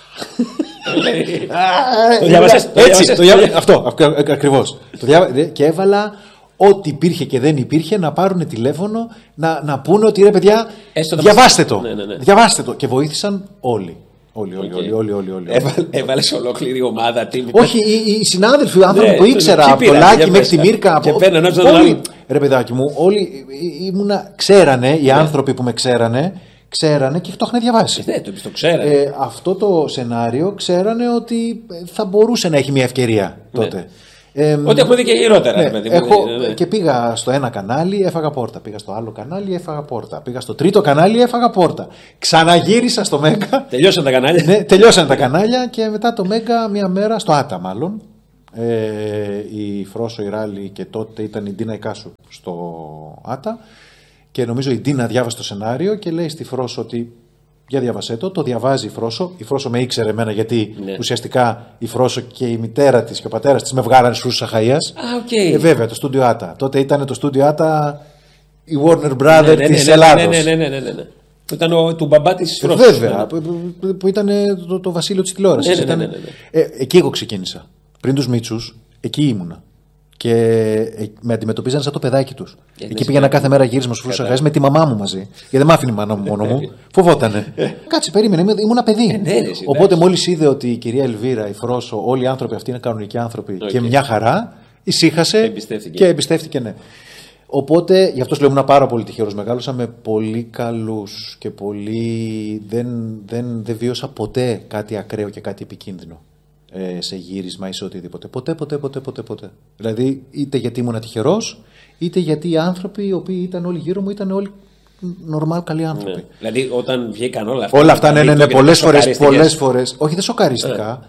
S2: Το διάβασες?
S1: Αυτό ακριβώς. Και έβαλα ό,τι υπήρχε και δεν υπήρχε να πάρουν τηλέφωνο να πούνε ότι ρε παιδιά, διαβάστε το. Διαβάστε το. Και βοήθησαν όλοι. Όλοι.
S2: Έβαλες ολόκληρη ομάδα.
S1: Όχι, οι συνάδελφοι, οι άνθρωποι που ήξερα, από το Λάκη μέχρι τη Μύρκα. Ρε παιδάκι μου, όλοι ξέρανε, οι άνθρωποι που με ξέρανε και το είχαν διαβάσει.
S2: Το ξέρανε.
S1: Αυτό το σενάριο ξέρανε ότι θα μπορούσε να έχει μια ευκαιρία τότε.
S2: Ότι έχουμε δει και χειρότερα.
S1: Ναι, και πήγα στο ένα κανάλι, έφαγα πόρτα. Πήγα στο άλλο κανάλι, έφαγα πόρτα. Πήγα στο τρίτο κανάλι, έφαγα πόρτα. Ξαναγύρισα στο Μέγκα.
S2: Τελειώσαν τα κανάλια.
S1: Ναι, τελειώσαν τα κανάλια και μετά το Μέγκα μία μέρα, στο Άτα μάλλον. Η Φρόσο, η Ράλη και τότε ήταν η Ντίνα Ικάσου στο Άτα. Και νομίζω η Ντίνα διάβασε το σενάριο και λέει στη Φρόσο ότι για διαβασέ το διαβάζει η Φρόσο. Η Φρόσο με ήξερε εμένα γιατί ουσιαστικά η Φρόσο και η μητέρα της και ο πατέρας της με βγάλανε στους Αχαΐας. Βέβαια, το στούντιο Άτα. Τότε ήταν το στούντιο Άτα η Warner Brothers της Ελλάδος.
S2: Ναι. Που ήταν του μπαμπά της Φρόσο.
S1: Βέβαια, που ήταν το βασίλειο της τηλεόρασης. Εκεί εγώ ξεκίνησα. Πριν τους Μίτσους, εκεί ήμουνα. Και με αντιμετωπίζαν σαν το παιδάκι τους. Εκεί πήγαινα κάθε μέρα γύρισμα στους Αχαΐας με τη μαμά μου μαζί. Γιατί δεν μ' άφηνε η μάνα μου μόνο μου. Φοβότανε. Κάτσε, περίμενε, ήμουν παιδί. Οπότε μόλις είδε ότι η κυρία Ελβίρα, η Φρόσο, όλοι οι άνθρωποι αυτοί είναι κανονικοί άνθρωποι και μια χαρά, ησύχασε και εμπιστεύτηκε, ναι. Οπότε, γι' αυτό σου λέω, ήμουν πάρα πολύ τυχερός. Μεγάλωσα με πολύ καλούς και πολύ. Δεν βίωσα ποτέ κάτι ακραίο και κάτι επικίνδυνο σε γύρισμα ή σε οτιδήποτε. Ποτέ. Δηλαδή, είτε γιατί ήμουν τυχερός, είτε γιατί οι άνθρωποι οι οποίοι ήταν όλοι γύρω μου ήταν όλοι normal καλοί άνθρωποι.
S2: Ναι. Δηλαδή, όταν βγήκαν όλα αυτά.
S1: Όλα αυτά, ναι, πολλές φορές. Όχι, δεν σοκαρίστηκα.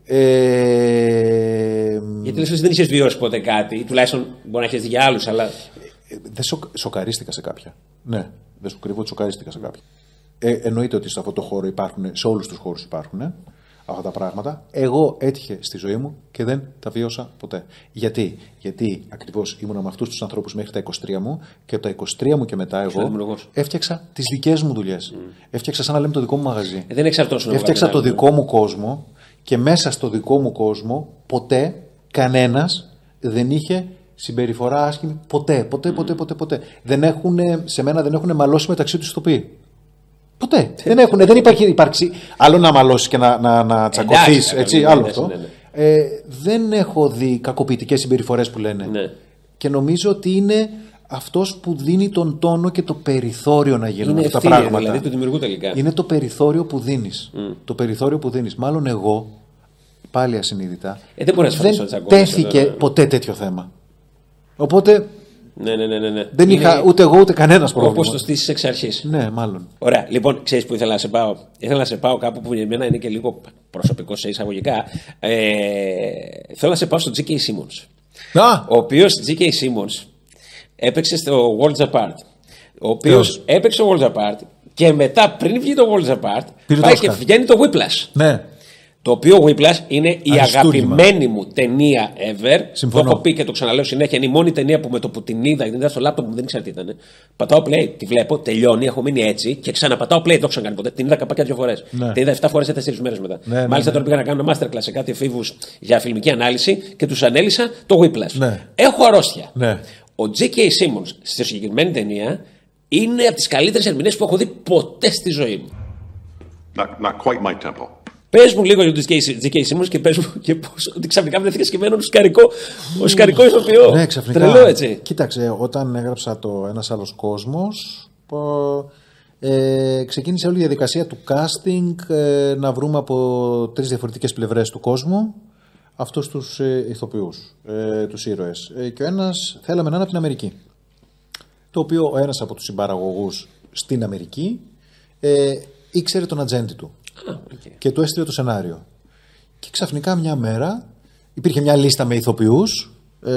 S2: Γιατί λες ότι δεν είχες βιώσει ποτέ κάτι, τουλάχιστον μπορεί να έχεις δει για άλλους, αλλά.
S1: Δεν σοκαρίστηκα σε κάποια. Ναι, δεν σου κρύβω ότι σοκαρίστηκα σε κάποια. Εννοείται ότι σε αυτό το χώρο υπάρχουν, σε όλους τους χώρους υπάρχουν αυτά τα πράγματα. Εγώ έτυχε στη ζωή μου και δεν τα βίωσα ποτέ. Γιατί ακριβώς ήμουνα με αυτούς τους ανθρώπους μέχρι τα 23 μου και από τα 23 μου και μετά εγώ έφτιαξα τις δικές μου δουλειές. Έφτιαξα σαν να λέμε το δικό μου μαγαζί.
S2: Δεν εξαρτώσουν.
S1: Έφτιαξα το δικό μου κόσμο και μέσα στο δικό μου κόσμο ποτέ κανένας δεν είχε συμπεριφορά άσχημη. Ποτέ. Σε μένα δεν έχουν μαλώσει μεταξύ τους ηθοποιοί. Ποτέ. Δεν υπάρχει υπάρξει. Άλλο να μαλώσεις και να τσακωθείς. Άλλο αυτό. Δεν έχω δει κακοποιητικές συμπεριφορές που λένε.
S2: Ναι.
S1: Και νομίζω ότι είναι αυτός που δίνει τον τόνο και το περιθώριο να γίνουν αυτά τα πράγματα.
S2: Δηλαδή του δημιουργού τελικά.
S1: Είναι το περιθώριο που δίνεις. Το περιθώριο που δίνεις. Μάλλον εγώ, πάλι ασυνείδητα, δεν τέθηκε ποτέ τέτοιο θέμα. Οπότε.
S2: Ναι.
S1: Δεν είχα ούτε εγώ ούτε κανένας πρόβλημα.
S2: Όπως το στήσεις εξ αρχής.
S1: Ναι, μάλλον.
S2: Ωραία. Λοιπόν, ξέρεις που ήθελα να σε πάω. Ήθελα να σε πάω κάπου που για εμένα είναι και λίγο προσωπικό σε εισαγωγικά. Θέλω να σε πάω στο G.K. Simmons. Ο οποίος G.K. Simmons έπαιξε στο Worlds Apart. Ο οποίος έπαιξε το Worlds Apart και μετά, πριν βγει το Worlds Apart, πάει και βγαίνει το Whiplash.
S1: Ναι.
S2: Το οποίο Whiplash είναι η αγαπημένη μου ταινία ever.
S1: Συμφωνώ.
S2: Το έχω πει και το ξαναλέω συνέχεια. Είναι η μόνη ταινία που με το που την είδα στο λάπτοπ μου, δεν ήξερα τι ήταν. Πατάω play, τη βλέπω, τελειώνει, έχω μείνει έτσι και ξαναπατάω play, το έχω ξανακάνει ποτέ. Την είδα καπάκια 2 φορές.
S1: Ναι.
S2: Την είδα 7 φορές σε 4 μέρες μετά. Μάλιστα τώρα πήγα να κάνω masterclass σε κάτι εφήβους για φιλμική ανάλυση και τους ανέλησα το Whiplash.
S1: Ναι.
S2: Έχω αρρώστια.
S1: Ναι.
S2: Ο G.K. Simmons στη συγκεκριμένη ταινία είναι από τις καλύτερες ερμηνείες που έχω δει ποτέ στη ζωή μου.
S7: Not quite my tempo.
S2: Πες μου λίγο για τον G.K. Simmons και πες μου και πώς ότι ξαφνικά βρεθήκες και μένω σκαρικό ηθοποιό.
S1: Ναι, ξαφνικά.
S2: Τρελό, έτσι.
S1: Κοίταξε, όταν έγραψα το Ένας άλλος κόσμος, ξεκίνησε όλη η διαδικασία του casting, να βρούμε από 3 διαφορετικές πλευρές του κόσμου αυτούς τους ηθοποιούς, τους ήρωες. Και ο ένας θέλαμε να είναι από την Αμερική. Το οποίο ο ένας από τους συμπαραγωγούς στην Αμερική ήξερε τον ατζέντη του. Και του έστειλε το σενάριο. Και ξαφνικά μια μέρα υπήρχε μια λίστα με ηθοποιούς.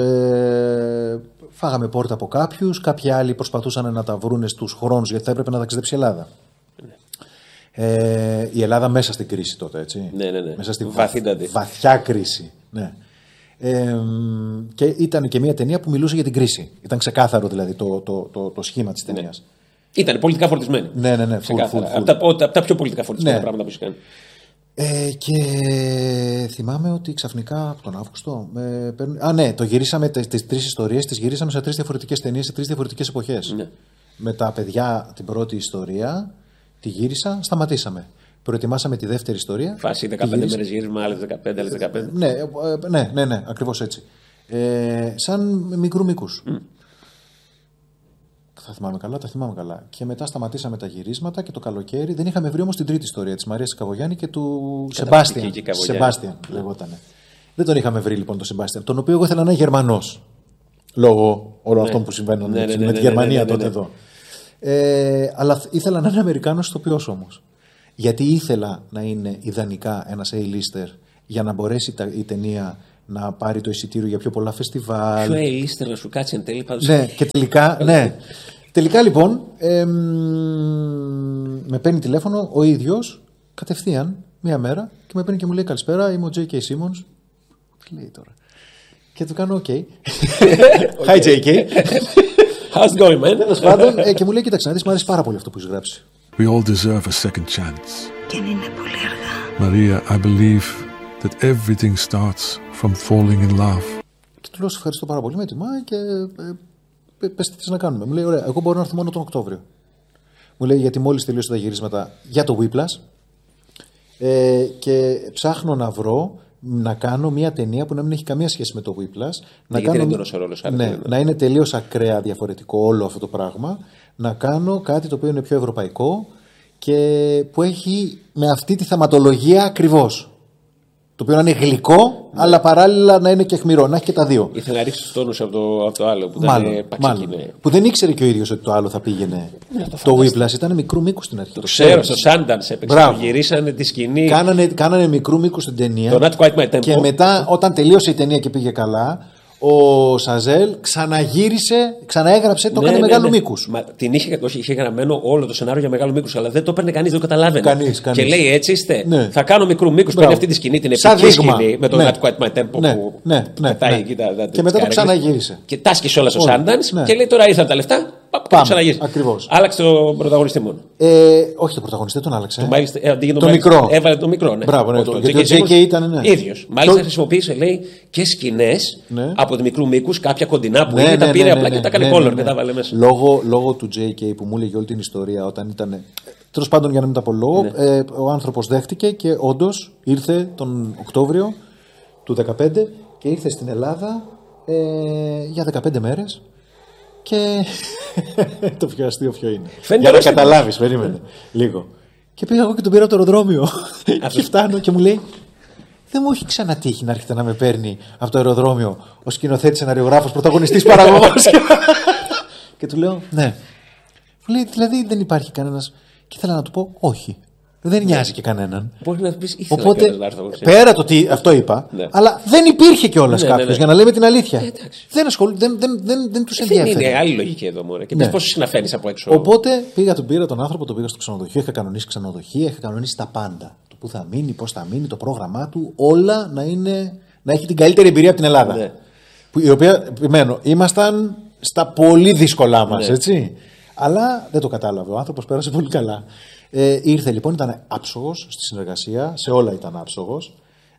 S1: Φάγαμε πόρτα από κάποιους. Κάποιοι άλλοι προσπαθούσαν να τα βρούνε στους χρόνους γιατί θα έπρεπε να ταξιδέψει η Ελλάδα. Η Ελλάδα μέσα στην κρίση τότε, έτσι.
S2: Ναι.
S1: Μέσα στη
S2: βαθιά
S1: κρίση. Ναι. Και ήταν και μια ταινία που μιλούσε για την κρίση. Ήταν ξεκάθαρο δηλαδή το σχήμα της ταινίας.
S2: Ναι. Ήταν πολιτικά φορτισμένη.
S1: Ναι.
S2: Από τα πιο πολιτικά φορτισμένα πράγματα που έχει κάνει.
S1: Και θυμάμαι ότι ξαφνικά από τον Αύγουστο. Το γυρίσαμε τις 3 ιστορίες, τις γυρίσαμε σε 3 διαφορετικές ταινίες, σε 3 διαφορετικές εποχές. Ναι. Με τα παιδιά την πρώτη ιστορία, τη γύρισα, σταματήσαμε. Προετοιμάσαμε τη δεύτερη ιστορία.
S2: Φάση 15 μέρες γύρισμα, άλλες 15, άλλες 15.
S1: Ναι, ακριβώς έτσι. Σαν μικρού μήκους. Τα θυμάμαι καλά. Και μετά σταματήσαμε τα γυρίσματα και το καλοκαίρι δεν είχαμε βρει όμως την τρίτη ιστορία της Μαρίας Καβογιάννη και του Σεμπάστιαν. Σεμπάστιαν λεγότανε. Δεν τον είχαμε βρει λοιπόν τον Σεμπάστιαν, τον οποίο εγώ ήθελα να είναι Γερμανός. Λόγω όλων αυτών που συμβαίνουν με τη Γερμανία τότε εδώ. Αλλά ήθελα να είναι Αμερικάνος ηθοποιός όμως. Γιατί ήθελα να είναι ιδανικά ένας A-lister για να μπορέσει η ταινία να πάρει το εισιτήριο για πιο πολλά φεστιβάλ.
S2: Πιο A-lister να σου κάτσει εν τέλει πάντως.
S1: Ναι, και τελικά, ναι. Τελικά λοιπόν με παίρνει τηλέφωνο ο ίδιος κατευθείαν μία μέρα και με παίρνει και μου λέει καλησπέρα, είμαι ο J.K. Simmons. Τι λέει τώρα. Και του κάνω OK. Hi J.K.
S2: How's it going, man?
S1: Τέλος πάντων, και μου λέει κοίταξε να δεις, μου αρέσει πάρα πολύ αυτό που έχεις γράψει.
S8: We all deserve a second chance.
S5: Και είναι πολύ αργά.
S8: Maria, I believe that everything starts from falling in love.
S1: Και του λέω, σε ευχαριστώ πάρα πολύ, με τιμάει και πες τι θες να κάνουμε. Μου λέει, ωραία, εγώ μπορώ να έρθω μόνο τον Οκτώβριο. Μου λέει, γιατί μόλις τελείωσε τα γυρίσματα για το Whiplash και ψάχνω να βρω να κάνω μια ταινία που να μην έχει καμία σχέση με το Whiplash. Να είναι τελείως ακραία διαφορετικό όλο αυτό το πράγμα. Να κάνω κάτι το οποίο είναι πιο ευρωπαϊκό και που έχει με αυτή τη θεματολογία ακριβώς. Το οποίο να είναι γλυκό, αλλά παράλληλα να είναι και αιχμηρό, να έχει και τα δύο.
S2: Ήθελε να ρίξει τους τόνους από το άλλο που
S1: μάλλον. Που δεν ήξερε και ο ίδιος ότι το άλλο θα πήγαινε. Το Whiplash ήταν μικρού μήκου στην αρχή.
S2: Το ξέρω, στο Sundance έπαιξε. Γυρίσανε τη σκηνή.
S1: Κάνανε μικρού μήκου στην ταινία.
S2: Το Not Quite My Tempo.
S1: Και μετά, όταν τελείωσε η ταινία και πήγε καλά, ο Σαζέλ ξαναέγραψε, το έκανε μεγάλου μήκους.
S2: Την είχε γραμμένο όλο το σενάριο για μεγάλου μήκους, αλλά δεν το έπαιρνε κανείς, δεν το καταλάβαινε.
S1: Κανείς.
S2: Και λέει έτσι είστε. Θα κάνω μικρού μήκους. Παίρνει αυτή τη σκηνή, την επική σκηνή με το Not Quite My Tempo που πετάει εκεί.
S1: Και μετά το ξαναγύρισε.
S2: Και τάσκησε όλα στο Sundance και λέει τώρα ήρθαν τα λεφτά. Πάμε.
S1: Ακριβώς.
S2: Άλλαξε τον πρωταγωνιστή μόνο.
S1: Όχι τον πρωταγωνιστή, τον άλλαξε.
S2: Το
S1: μικρό.
S2: Έβαλε το μικρό. Ναι.
S1: Μπράβο, ναι. Γιατί ο J.K. ήταν
S2: ίδιος. Μάλιστα χρησιμοποίησε, λέει, και σκηνές από τη μικρού μήκους, κάποια κοντινά που είναι, τα πήρε απλά και τα έκανε color και τα βάλε μέσα.
S1: Λόγω του J.K. που μου έλεγε όλη την ιστορία όταν ήταν. Τέλος πάντων, για να μην τα πω λόγο, ο άνθρωπος δέχτηκε και όντως ήρθε τον Οκτώβριο του 2015 και ήρθε στην Ελλάδα για 15 μέρες. Και το πιο αστείο ποιο είναι. Για να καταλάβεις, περίμενε λίγο. Και πήγα εγώ και τον πήρα από το αεροδρόμιο. Και φτάνω και μου λέει, δεν μου έχει ξανατύχει να έρχεται να με παίρνει από το αεροδρόμιο ο σκηνοθέτης, σεναριογράφος, πρωταγωνιστής, παραγωγός. Και του λέω, ναι. Μου λέει, δηλαδή δεν υπάρχει κανένας. Και ήθελα να του πω, όχι. Δεν νοιάζει και κανέναν.
S2: Μπορεί να πει,
S1: οπότε, πέρα το τι αυτό είπα, αλλά δεν υπήρχε κιόλας κάποιος, για να λέμε την αλήθεια. Δεν τους ενδιαφέρει.
S2: Δεν είναι άλλη λογική εδώ, μωρέ. Και πες πόσους συναφέρεις από έξω.
S1: Οπότε τον πήρα τον άνθρωπο, τον πήγα στο ξενοδοχείο, είχα κανονίσει ξενοδοχεία, είχα κανονίσει τα πάντα. Το που θα μείνει, πώς θα μείνει, το πρόγραμμά του, όλα να έχει την καλύτερη εμπειρία από την Ελλάδα. Ναι. Η οποία, επιμένω, ήμασταν στα πολύ δύσκολά μας, έτσι. Αλλά δεν το κατάλαβε. Ο άνθρωπος πέρασε πολύ καλά. Ήρθε λοιπόν, ήταν άψογος στη συνεργασία, σε όλα ήταν άψογος.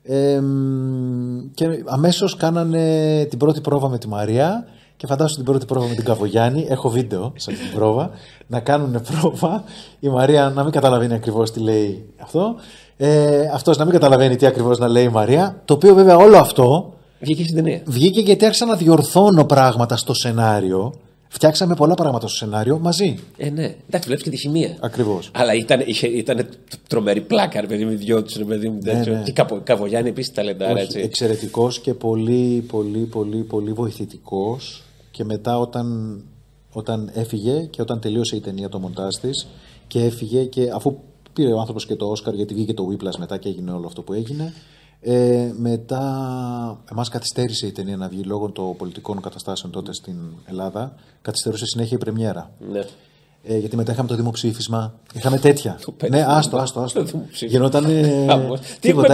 S1: Και αμέσως κάνανε την πρώτη πρόβα με τη Μαρία. Και φαντάσου την πρώτη πρόβα με την Καβογιάννη. Έχω βίντεο σε αυτή την πρόβα. Να κάνουν πρόβα. Η Μαρία να μην καταλαβαίνει ακριβώς τι λέει αυτό. Αυτός να μην καταλαβαίνει τι ακριβώς να λέει η Μαρία. Το οποίο βέβαια όλο αυτό
S2: βγήκε στην ταινία.
S1: Βγήκε γιατί άρχισα να διορθώνω πράγματα στο σενάριο. Φτιάξαμε πολλά πράγματα στο σενάριο μαζί.
S2: Ναι. Εντάξει, βλέπεις και τη χημεία.
S1: Ακριβώς.
S2: Αλλά ήταν τρομερή πλάκα, ρε παιδί μου, οι δυο τους, ρε παιδί μου. Ναι. Και Καβογιάννη επίσης ταλεντάρα, έτσι.
S1: Εξαιρετικός και πολύ βοηθητικός. Και μετά όταν έφυγε και όταν τελείωσε η ταινία, το μοντάζ της, και έφυγε και αφού πήρε ο άνθρωπος και το Όσκαρ, γιατί βγήκε το Whiplash μετά και έγινε όλο αυτό που έγινε. Μετά εμάς καθυστέρησε η ταινία να βγει λόγω των πολιτικών καταστάσεων τότε στην Ελλάδα. Καθυστέρησε συνέχεια η πρεμιέρα. Ναι. Γιατί μετά είχαμε το δημοψήφισμα. Είχαμε τέτοια. Ναι, άστο. Γινόταν. Τίποτα.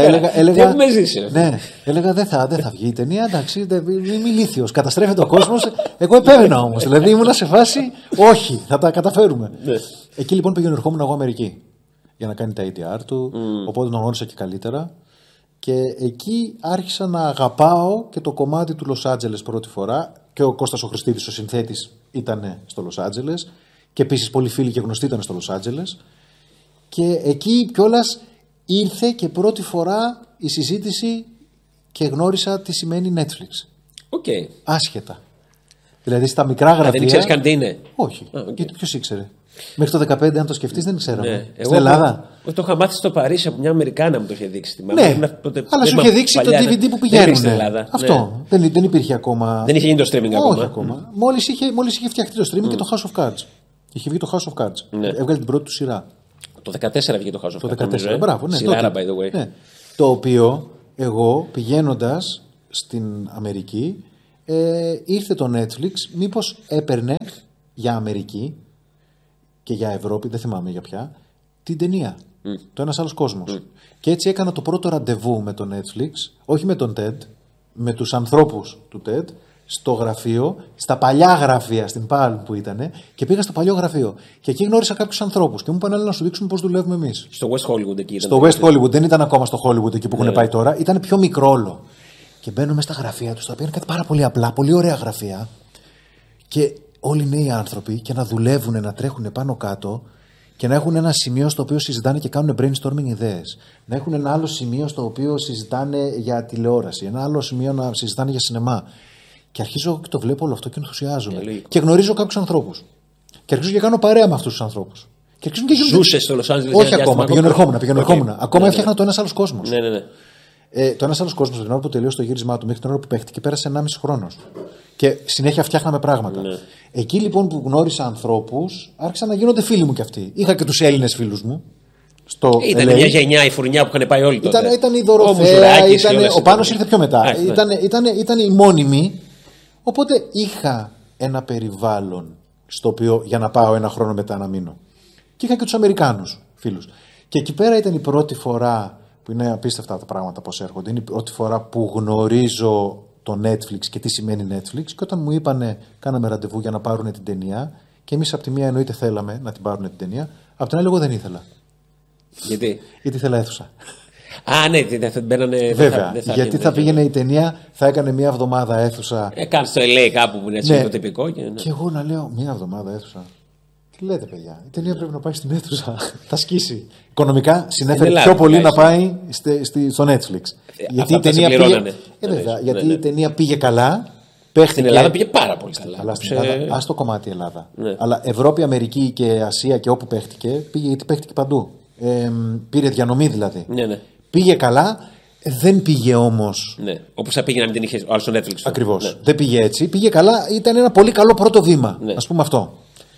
S1: Έλεγα δεν θα βγει η ταινία. Εντάξει, είμαι ηλίθιος. Καταστρέφεται ο κόσμος. Εγώ επέμενα όμως. Δηλαδή ήμουνα σε φάση, όχι, θα τα καταφέρουμε. Εκεί λοιπόν πήγαινε ερχόμουν εγώ Αμερική για να κάνει τα ADR του. Οπότε τον γνώρισα και καλύτερα. Και εκεί άρχισα να αγαπάω και το κομμάτι του Λος Άντζελες πρώτη φορά. Και ο Κώστας ο Χριστίδης, ο συνθέτης, ήταν στο Λος Άντζελες. Και επίσης πολλοί φίλοι και γνωστοί ήταν στο Λος Άντζελες. Και εκεί κιόλας ήρθε και πρώτη φορά η συζήτηση και γνώρισα τι σημαίνει Netflix.
S2: Okay.
S1: Άσχετα. Δηλαδή στα μικρά γραφεία.
S2: Δεν ήξερες καν τι είναι.
S1: Όχι.
S2: Okay.
S1: Γιατί ποιος ήξερε. Μέχρι το 2015, αν το σκεφτείς, δεν ξέραμε.
S2: Ναι.
S1: Στην Ελλάδα.
S2: Εγώ το είχα μάθει στο Παρίσι από μια Αμερικάνα μου το είχε δείξει.
S1: Ναι, αλλά σου είχε δείξει το DVD που πηγαίνουν. Αυτό. Ναι. Δεν υπήρχε ακόμα.
S2: Δεν είχε γίνει το streaming ακόμα.
S1: Όχι ακόμα. Μόλις είχε φτιαχτεί το streaming και το House of Cards. Είχε βγει το House of Cards. Ναι. Έβγαλε την πρώτη του σειρά.
S2: Το 2014 βγήκε το House of Cards.
S1: Το 2014, μπράβο. Ναι,
S2: σειράρα, by the way.
S1: Ναι. Το οποίο εγώ πηγαίνοντας στην Αμερική ήρθε το Netflix, μήπως έπαιρνε για Αμερική και για Ευρώπη, δεν θυμάμαι για ποια, την ταινία. Το Ένας Άλλος Κόσμος. Και έτσι έκανα το πρώτο ραντεβού με το Netflix, όχι με τον TED, με τους ανθρώπους του TED, στο γραφείο, στα παλιά γραφεία, στην Palm που ήταν, και πήγα στο παλιό γραφείο. Και εκεί γνώρισα κάποιους ανθρώπους και μου είπαν: να σου δείξουμε πώς δουλεύουμε εμείς.
S2: Στο West Hollywood εκεί ήταν.
S1: Στο West Hollywood, δεν ήταν ακόμα στο Hollywood εκεί που έχουν πάει τώρα, ήταν πιο μικρό όλο. Και μπαίνουμε στα γραφεία τους, τα οποία είναι κάτι πάρα πολύ απλά, πολύ ωραία γραφεία. Και όλοι νέοι άνθρωποι και να δουλεύουν, να τρέχουν πάνω κάτω και να έχουν ένα σημείο στο οποίο συζητάνε και κάνουν brainstorming ιδέες. Να έχουν ένα άλλο σημείο στο οποίο συζητάνε για τηλεόραση, ένα άλλο σημείο να συζητάνε για σινεμά. Και αρχίζω και το βλέπω όλο αυτό και ενθουσιάζομαι. Και γνωρίζω κάποιους ανθρώπους. Και αρχίζω και κάνω παρέα με αυτούς τους ανθρώπους.
S2: Ζούσες στο Λος Άντζελες?
S1: Όχι ακόμα, πηγαίνω ερχόμουν. Ακόμα έφτιαχνα το Ένας Άλλος Κόσμος.
S2: Ναι.
S1: Το Ένας Άλλος Κόσμος, την ώρα που τελείωσε το γύρισμά του μέχρι την ώρα που παίχτηκε, πέρασε 1,5 χρόνος. Και συνέχεια φτιάχναμε πράγματα. Ναι. Εκεί λοιπόν που γνώρισα ανθρώπους, άρχισαν να γίνονται φίλοι μου κι αυτοί. Είχα και τους Έλληνες φίλους μου.
S2: Ήταν μια γενιά η φουρνιά που είχαν πάει όλοι τότε.
S1: Ήταν η Δωροθέα, ο Πάνος ήρθε πιο μετά. Ήταν οι μόνιμοι. Οπότε είχα ένα περιβάλλον στο οποίο για να πάω ένα χρόνο μετά να μείνω. Και είχα και τους Αμερικάνους φίλους. Και εκεί πέρα ήταν η πρώτη φορά, που είναι απίστευτα τα πράγματα πώς έρχονται, είναι η πρώτη φορά που γνωρίζω το Netflix και τι σημαίνει Netflix. Και όταν μου είπανε, κάναμε ραντεβού για να πάρουν την ταινία, και εμείς από τη μία εννοείται θέλαμε να την πάρουν την ταινία, από την άλλη εγώ δεν ήθελα.
S2: Γιατί
S1: ήθελα αίθουσα.
S2: Α, ναι, δεν μπαίνανε.
S1: Βέβαια. Γιατί θα πήγαινε η ταινία, θα έκανε μία εβδομάδα αίθουσα.
S2: Κάνει στο LA κάπου που είναι έτσι το τυπικό.
S1: Και εγώ να λέω μία εβδομάδα αίθουσα. Τι λέτε, παιδιά, η ταινία πρέπει να πάει στην αίθουσα. Θα σκίσει. Οικονομικά συνέφερε πιο πολύ να πάει στο Netflix.
S2: Γιατί η ταινία πήγε.
S1: Γιατί η ταινία πήγε καλά.
S2: Στην Ελλάδα πήγε πάρα πολύ καλά.
S1: Ας το κομμάτι Ελλάδα. Αλλά Ευρώπη, Αμερική και Ασία και όπου παίχτηκε, πήγε γιατί παίχτηκε παντού. Πήρε διανομή δηλαδή.
S2: Ναι.
S1: Πήγε καλά, δεν πήγε όμως.
S2: Ναι. Όπως θα πήγε να μην την είχε άλλο στο Netflix.
S1: Ακριβώς. Ναι. Δεν πήγε έτσι. Πήγε καλά, ήταν ένα πολύ καλό πρώτο βήμα. Ναι. Ας πούμε αυτό.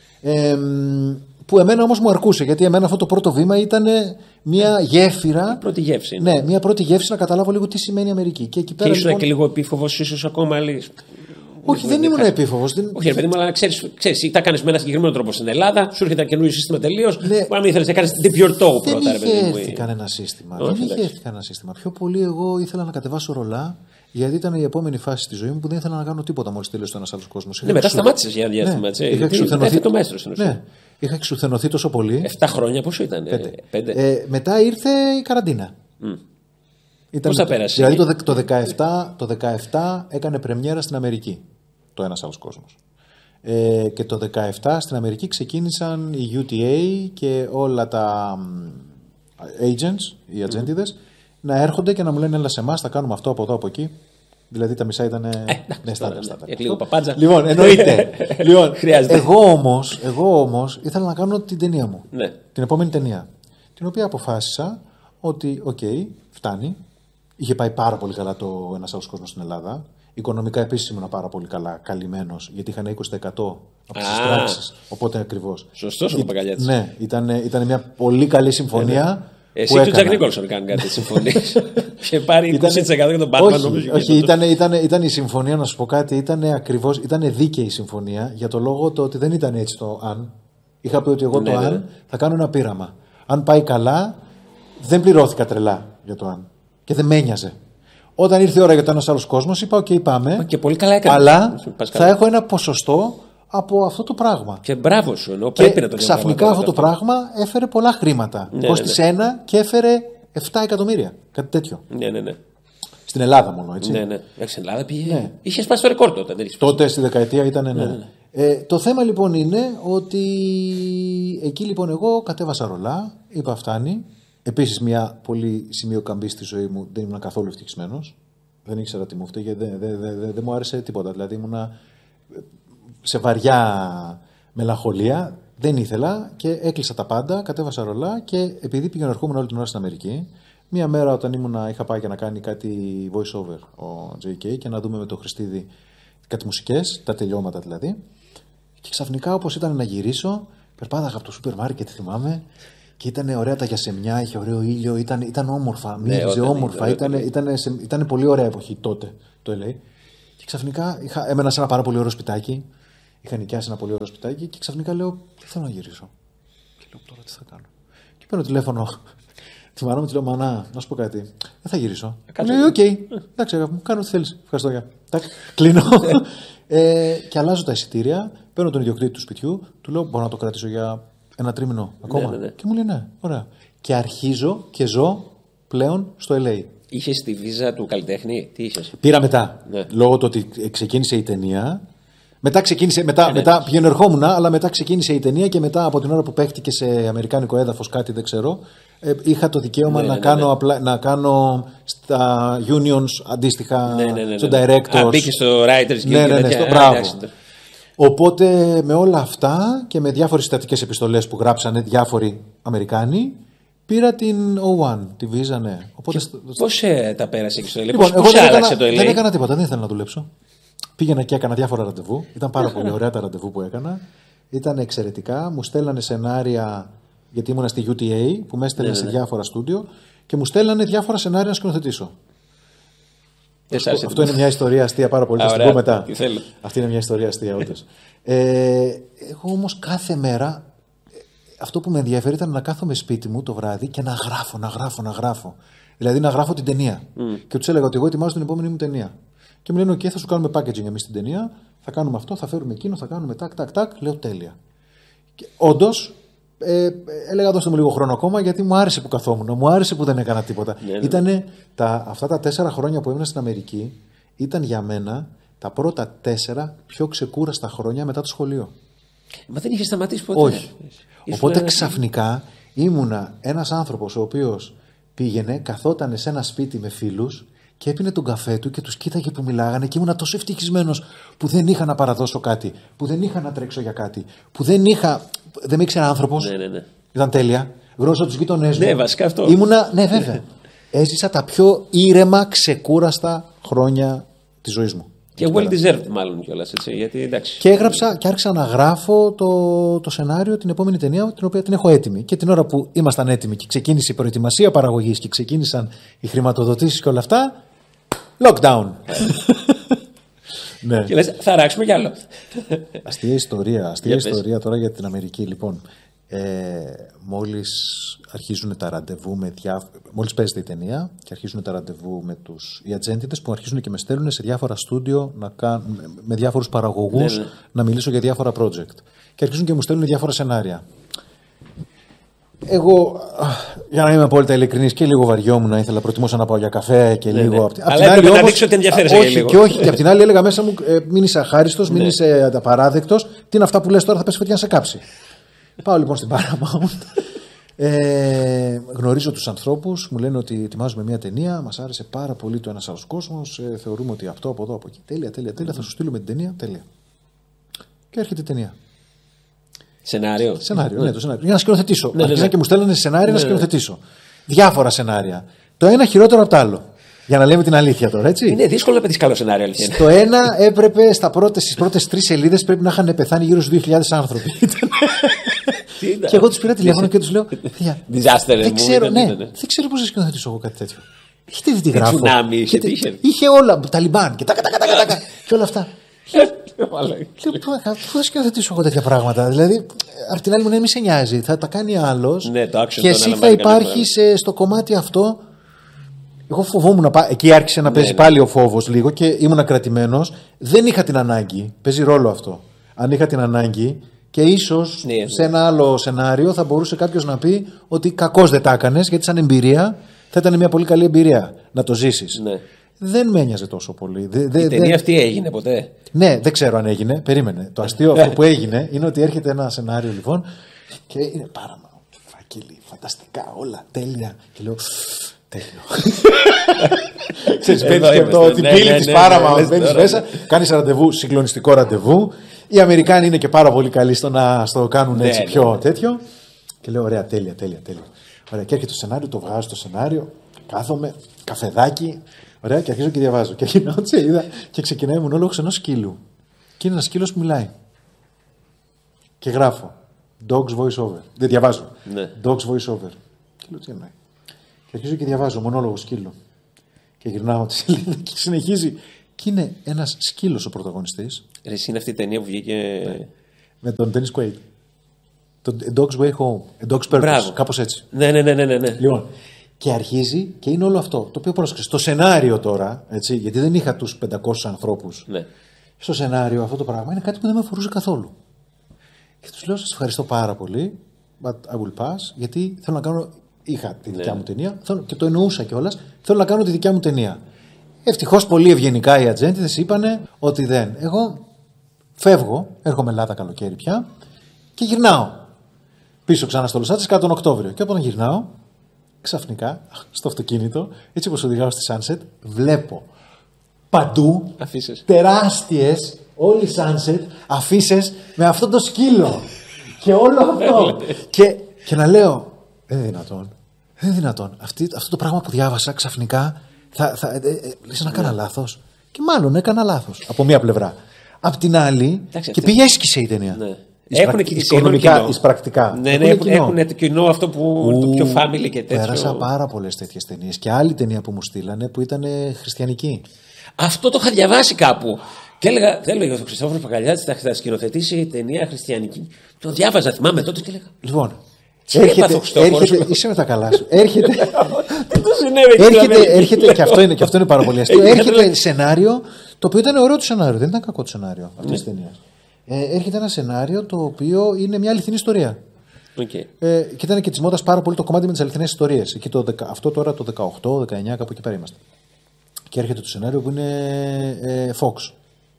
S1: Που εμένα όμως μου αρκούσε, γιατί εμένα αυτό το πρώτο βήμα ήταν μια γέφυρα.
S2: Πρώτη γεύση.
S1: Ναι, μια πρώτη γεύση να καταλάβω λίγο τι σημαίνει Αμερική. Και εκεί πέρα.
S2: Και ήσουν και λίγο επίφοβος, ίσως ακόμα.
S1: Όχι, δεν ήμουν επίφοβος.
S2: Όχι, παιδί μου, αλλά ξέρεις, τα κάνεις με ένα συγκεκριμένο τρόπο στην Ελλάδα, σου έρχεται ένα καινούριο σύστημα τελείως. Ναι. Που αν ήθελες να κάνεις την πιορτό πρώτα, ρε παιδί μου.
S1: Δεν είχε έρθει κανένα σύστημα. Πιο πολύ εγώ ήθελα να κατεβάσω ρολά, γιατί ήταν η επόμενη φάση στη ζωή μου που δεν ήθελα να κάνω τίποτα μόλις τέλειωσε το Ένας Άλλος Κόσμος.
S2: Ναι, μετά σταμάτησες για ένα διάστημα.
S1: Είχα εξουθενωθεί το μέστρο. Ναι, είχα εξουθενωθεί τόσο πολύ.
S2: 7 χρόνια πόσο ήταν,
S1: 5. Μετά ήρθε η καραντίνα.
S2: Πώς θα πέρασε?
S1: Δηλαδή το 17 έκανε πρεμιέρα στην Αμερική το Ένας Άλλος Κόσμος. Και το 17 στην Αμερική ξεκίνησαν οι UTA και όλα τα agents, οι ατζέντιδες, να έρχονται και να μου λένε έλα σε εμάς, θα κάνουμε αυτό από εδώ από εκεί. Δηλαδή τα μισά ήταν. Ναι, στάντα.
S2: Λίγο παπάντζα.
S1: Λοιπόν, εννοείται. Εγώ όμως ήθελα να κάνω την ταινία μου.
S2: Ναι.
S1: Την επόμενη ταινία. Την οποία αποφάσισα ότι, φτάνει. Είχε πάει πάρα πολύ καλά το Ένας Άλλος Κόσμος στην Ελλάδα. Οικονομικά επίσης ήμουν πάρα πολύ καλά, καλυμμένος, γιατί είχαν 20% από τις εισπράξεις. Οπότε ακριβώς.
S2: Σωστός ο Παπαγκαλιάτης.
S1: Ναι, ήταν μια πολύ καλή συμφωνία.
S2: Εσύ και ο Τζακ Νίκολσον κάνουν κάτι συμφωνίες. Είχε πάρει 20% για τον Batman, νομίζω.
S1: Όχι, ήταν η συμφωνία, να σου πω κάτι, ήταν δίκαιη η συμφωνία για το λόγο το ότι δεν ήταν έτσι το αν. Είχα πει ότι εγώ το αν θα κάνω ένα πείραμα. Αν πάει καλά, δεν πληρώθηκα τρελά για το αν. Και δεν με ένοιαζε. Όταν ήρθε η ώρα για το Ένας Άλλος Κόσμος, είπα: OK, πάμε.
S2: Και πολύ καλά έκανε.
S1: Αλλά θα έχω ένα ποσοστό από αυτό το πράγμα.
S2: Και μπράβο σου, ενώ πρέπει να το
S1: ξαφνικά αυτό το πράγμα έφερε πολλά χρήματα. Κόστησε 1 και έφερε 7 εκατομμύρια. Κάτι τέτοιο.
S2: Ναι.
S1: Στην Ελλάδα μόνο, έτσι.
S2: Ναι. Στην Ελλάδα πήγε. Ναι. Είχε σπάσει το ρεκόρ τότε.
S1: Τότε στη δεκαετία ήταν. Ναι. Το θέμα λοιπόν είναι ότι εκεί λοιπόν εγώ κατέβασα ρολά, είπα φτάνει. Επίσης, μια πολύ σημείο καμπή στη ζωή μου, δεν ήμουν καθόλου ευτυχισμένος. Δεν ήξερα τι μου φταίγε, δεν μου άρεσε τίποτα. Δηλαδή, σε βαριά μελαγχολία. Δεν ήθελα και έκλεισα τα πάντα, κατέβασα ρολά και επειδή πήγαινα ερχόμουν όλη την ώρα στην Αμερική, μία μέρα όταν είχα πάει για να κάνει κάτι voice over ο JK και να δούμε με το Χριστίδη κάτι μουσικές, τα τελειώματα δηλαδή. Και ξαφνικά, όπως ήταν να γυρίσω, περπάταγα από το σούπερ μάρκετ, θυμάμαι, και ήταν ωραία τα γιασεμιά, είχε ωραίο ήλιο, ήταν όμορφα, μύριζε όμορφα, ήταν πολύ ωραία εποχή τότε το LA. Και ξαφνικά έμενα σε ένα πάρα πολύ ωραίο σπιτάκι, είχα νοικιάσει ένα πολύ ωραίο σπιτάκι και ξαφνικά λέω: δεν θέλω να γυρίσω. Και λέω: τώρα τι θα κάνω. Και παίρνω τηλέφωνο. Τη μάνα μου τη λέω: μανά, να σου πω κάτι. Δεν θα γυρίσω. Λέει: οκ, εντάξει, μου κάνω ό,τι θέλεις. Ευχαριστώ για. Κλείνω. Και αλλάζω τα εισιτήρια. Παίρνω τον ιδιοκτήτη του σπιτιού. Του λέω: μπορώ να το κρατήσω για ένα τρίμηνο ακόμα. Ναι. Και μου λέει: ναι, ωραία. Και αρχίζω και ζω πλέον στο LA.
S2: Είχες τη βίζα του καλλιτέχνη, τι είχες?
S1: Πήρα μετά. Ναι. Λόγω του ότι ξεκίνησε η ταινία. Μετά πηγαίνω ερχόμουν, αλλά μετά ξεκίνησε η ταινία και μετά από την ώρα που παίχτηκε σε αμερικάνικο έδαφος κάτι δεν ξέρω, είχα το δικαίωμα να κάνω στα unions αντίστοιχα στον directors.
S2: Μπήκε στο writers guild.
S1: Στο μπράβο. Οπότε με όλα αυτά και με διάφορες συστατικές επιστολές που γράψανε διάφοροι Αμερικάνοι, πήρα την O1, τη βίζα, ναι. Οπότε...
S2: Πώς τα πέρασε και στο LA, πώς άλλαξε το LA?
S1: Δεν έκανα τίποτα, δεν ήθελα να δουλέψω. Πήγαινα και έκανα διάφορα ραντεβού. Ήταν πάρα πολύ ωραία τα ραντεβού που έκανα. Ήταν εξαιρετικά. Μου στέλνανε σενάρια, γιατί ήμουνα στη UTA, που με έστελνε σε διάφορα στούντιο και μου στέλνανε διάφορα σενάρια να σκηνοθετήσω. Αυτό είναι μια ιστορία αστεία πάρα πολύ. Θα την πω μετά. Αυτή είναι μια ιστορία αστεία, όντως. Εγώ όμως κάθε μέρα αυτό που με ενδιαφέρει ήταν να κάθομαι σπίτι μου το βράδυ και να γράφω. Δηλαδή να γράφω την ταινία. Και τους έλεγα ότι εγώ ετοιμάζω την επόμενη μου ταινία. Και μου λένε: OK, θα σου κάνουμε packaging εμείς την ταινία, θα κάνουμε αυτό, θα φέρουμε εκείνο, θα κάνουμε τάκ. Λέω: τέλεια. Και όντως, έλεγα: δώστε μου λίγο χρόνο ακόμα, γιατί μου άρεσε που καθόμουν, μου άρεσε που δεν έκανα τίποτα. Ήτανε αυτά τα 4 χρόνια που έμεινα στην Αμερική, ήταν για μένα τα πρώτα 4 πιο ξεκούραστα χρόνια μετά το σχολείο.
S2: Μα δεν είχε σταματήσει ποτέ.
S1: Όχι. Οπότε ξαφνικά ήμουνα ένας άνθρωπος ο οποίος πήγαινε, καθότανε σε ένα σπίτι με φίλους. Και έπινε τον καφέ του και τους κοίταγε που μιλάγανε και ήμουνα τόσο ευτυχισμένος που δεν είχα να παραδώσω κάτι, που δεν είχα να τρέξω για κάτι, που δεν με ήξερε άνθρωπος.
S2: Ναι.
S1: Ήταν τέλεια. Γνώρισα τους γείτονές μου.
S2: Ναι, βασικά αυτό.
S1: Ναι, βέβαια. Έζησα τα πιο ήρεμα, ξεκούραστα χρόνια της ζωής μου.
S2: Και well deserved μάλλον κιόλας, έτσι, γιατί εντάξει.
S1: Και έγραψα και άρχισα να γράφω το σενάριο, την επόμενη ταινία, την οποία την έχω έτοιμη. Και την ώρα που ήμασταν έτοιμοι και ξεκίνησε η προετοιμασία παραγωγής και ξεκίνησαν οι χρηματοδοτήσεις και όλα αυτά, lockdown.
S2: Ναι. Και λες, θα ράξουμε κι άλλο.
S1: Αστεία ιστορία τώρα για την Αμερική. Λοιπόν, μόλις αρχίζουν τα ραντεβού μόλις παίζεται η ταινία και αρχίζουν τα ραντεβού με οι ατζέντιδες που αρχίζουν και με στέλνουν σε διάφορα στούντιο με διάφορους παραγωγούς να μιλήσω για διάφορα project. Και αρχίζουν και μου στέλνουν διάφορα σενάρια. Εγώ, για να είμαι απόλυτα ειλικρινής, και λίγο βαριόμουν, ήθελα, προτιμούσα να πάω για καφέ και λίγο.
S2: Αλλά έπρεπε να δείξω ότι ενδιαφέρεσαι για λίγο.
S1: Και απ' την άλλη έλεγα μέσα μου: μην είσαι αχάριστος, μην είσαι απαράδεκτος. Τι είναι αυτά που λες τώρα, θα πέσει φωτιά να σε κάψει. Πάω λοιπόν στην Paramount. Γνωρίζω τους ανθρώπους, μου λένε ότι ετοιμάζουμε μια ταινία. Μας άρεσε πάρα πολύ το Ένας Άλλος Κόσμος. Θεωρούμε ότι αυτό από εδώ, από εκεί. Τέλεια. Θα σου στείλουμε την ταινία. Τέλεια. Και έρχεται η ταινία.
S2: Σενάριο,
S1: ναι, το σενάριο. Για να σκηνοθετήσω. Αρχίζαν και μου στέλνανε σενάρια να σκηνοθετήσω. Διάφορα σενάρια. Το ένα χειρότερο από το άλλο. Για να λέμε την αλήθεια τώρα, έτσι.
S2: Είναι δύσκολο να πετύχει καλό σενάριο, αλήθεια.
S1: Στο ένα έπρεπε στις πρώτες 3 σελίδες πρέπει να είχαν πεθάνει γύρω στους 2.000 άνθρωποι. Και εγώ τους πήρα τηλέφωνο και τους λέω:
S2: δεν
S1: ξέρω πώς θα σκηνοθετήσω εγώ κάτι τέτοιο. Έχετε δει τι γράφω?
S2: Τσουνάμι,
S1: είχε όλα. Ταλιμπάν και και όλα αυτά. Πού θα σκηνοθετήσω εγώ τέτοια πράγματα? Δηλαδή, απ' την άλλη μου, ναι, μη σε νοιάζει. Θα τα κάνει άλλος και εσύ θα υπάρχεις στο κομμάτι αυτό. Εγώ φοβόμουν. Εκεί άρχισε να παίζει πάλι ο φόβος λίγο και ήμουν κρατημένος. Δεν είχα την ανάγκη. Παίζει ρόλο αυτό. Αν είχα την ανάγκη, και ίσως σε ένα άλλο σενάριο θα μπορούσε κάποιος να πει ότι κακώς δεν τα έκανες, γιατί σαν εμπειρία θα ήταν μια πολύ καλή εμπειρία να το ζήσεις.
S2: Ναι.
S1: Δεν με ένοιαζε τόσο πολύ.
S2: Η ταινία αυτή έγινε ποτέ?
S1: Ναι, δεν ξέρω αν έγινε. Περίμενε. Το αστείο αυτό που έγινε είναι ότι έρχεται ένα σενάριο λοιπόν και είναι Paramount, φάκελοι, φανταστικά, όλα τέλεια. Και λέω: τέλειο. Ξέρεις, μπαίνεις και αυτό, την πύλη της Paramount, μπαίνεις μέσα, κάνεις ραντεβού, συγκλονιστικό ραντεβού. Οι Αμερικάνοι είναι και πάρα πολύ καλοί στο να στο κάνουν έτσι
S2: Ναι,
S1: πιο
S2: ναι.
S1: τέτοιο. Και λέω: ωραία, τέλεια. Ωραία, και έρχεται το σενάριο, το βγάζω το σενάριο, κάθομαι, καφεδάκι. Ωραία, και αρχίζω και διαβάζω. Και γυρνάω τη σελίδα και ξεκινάει ο μονόλογος ενός σκύλου. Και είναι ένας σκύλος που μιλάει. Και γράφω: Dogs voice over. Δεν διαβάζω.
S2: Ναι.
S1: Dogs voice over. Και λέω: τι εννοεί. Και αρχίζω και διαβάζω μονόλογο σκύλου. Και γυρνάω τη σελίδα και συνεχίζει. Και είναι ένας σκύλος ο πρωταγωνιστής.
S2: Εσύ είναι αυτή η ταινία που βγήκε.
S1: Με τον Dennis Quaid. Το A Dog's Way Home. A Dog's Purpose.
S2: Μπράβο.
S1: Κάπως έτσι.
S2: Ναι.
S1: Λοιπόν, και αρχίζει και είναι όλο αυτό. Το οποίο πρόσεξε. Στο σενάριο τώρα, έτσι, γιατί δεν είχα τους 500 ανθρώπους.
S2: Ναι.
S1: Στο σενάριο αυτό το πράγμα είναι κάτι που δεν με αφορούσε καθόλου. Και τους λέω: σας ευχαριστώ πάρα πολύ. But I will pass. Γιατί θέλω να κάνω. Είχα τη δικιά μου ταινία. Και το εννοούσα κιόλας. Θέλω να κάνω τη δικιά μου ταινία. Ευτυχώς πολύ ευγενικά οι ατζέντιδες είπανε ότι δεν. Εγώ φεύγω, έρχομαι Ελλάδα καλοκαίρι πια και γυρνάω πίσω ξανά στο Λος Άντζελες κατά τον Οκτώβριο. Και όταν γυρνάω, ξαφνικά στο αυτοκίνητο, έτσι όπως οδηγάω στη Sunset, βλέπω παντού
S2: Αφήσεις.
S1: τεράστιες, όλοι Sunset, αφήσεις με αυτό το σκύλο. Και όλο αυτό. και να λέω: δεν είναι δυνατόν. Αυτό το πράγμα που διάβασα ξαφνικά. Λες να έκανα λάθος. Και μάλλον έκανα λάθος. Από μία πλευρά. Απ' την άλλη.
S2: Εντάξει,
S1: και πήγε έσκησε η ταινία.
S2: Ναι.
S1: Έχουν και οικονομικά, πρακτικά.
S2: Ναι, έχουν το κοινό αυτό που το πιο family και τέτοιο.
S1: Πέρασα πάρα πολλές τέτοιες ταινίες. Και άλλη ταινία που μου στείλανε που ήταν χριστιανική.
S2: Αυτό το είχα διαβάσει κάπου. Και έλεγα ότι ο Χριστόφορος Παγκαλιάτης θα σκηνοθετήσει ταινία χριστιανική. Το διάβαζα, θυμάμαι τότε και έλεγα.
S1: Λοιπόν.
S2: Έρχεται,
S1: είσαι με τα καλά σου. Έρχεται.
S2: Τι του συνέβη.
S1: Έρχεται και αυτό είναι πάρα πολύ αστείο. Έρχεται σενάριο το οποίο ήταν ωραίο το σενάριο. Δεν ήταν κακό το σενάριο αυτή τη ταινία. Έρχεται ένα σενάριο το οποίο είναι μια αληθινή ιστορία.
S2: Okay.
S1: Και ήταν και τη μόδα πάρα πολύ το κομμάτι με τις αληθινές ιστορίες. Αυτό τώρα το 18-19, κάπου εκεί πέρα είμαστε. Και έρχεται το σενάριο που είναι Fox.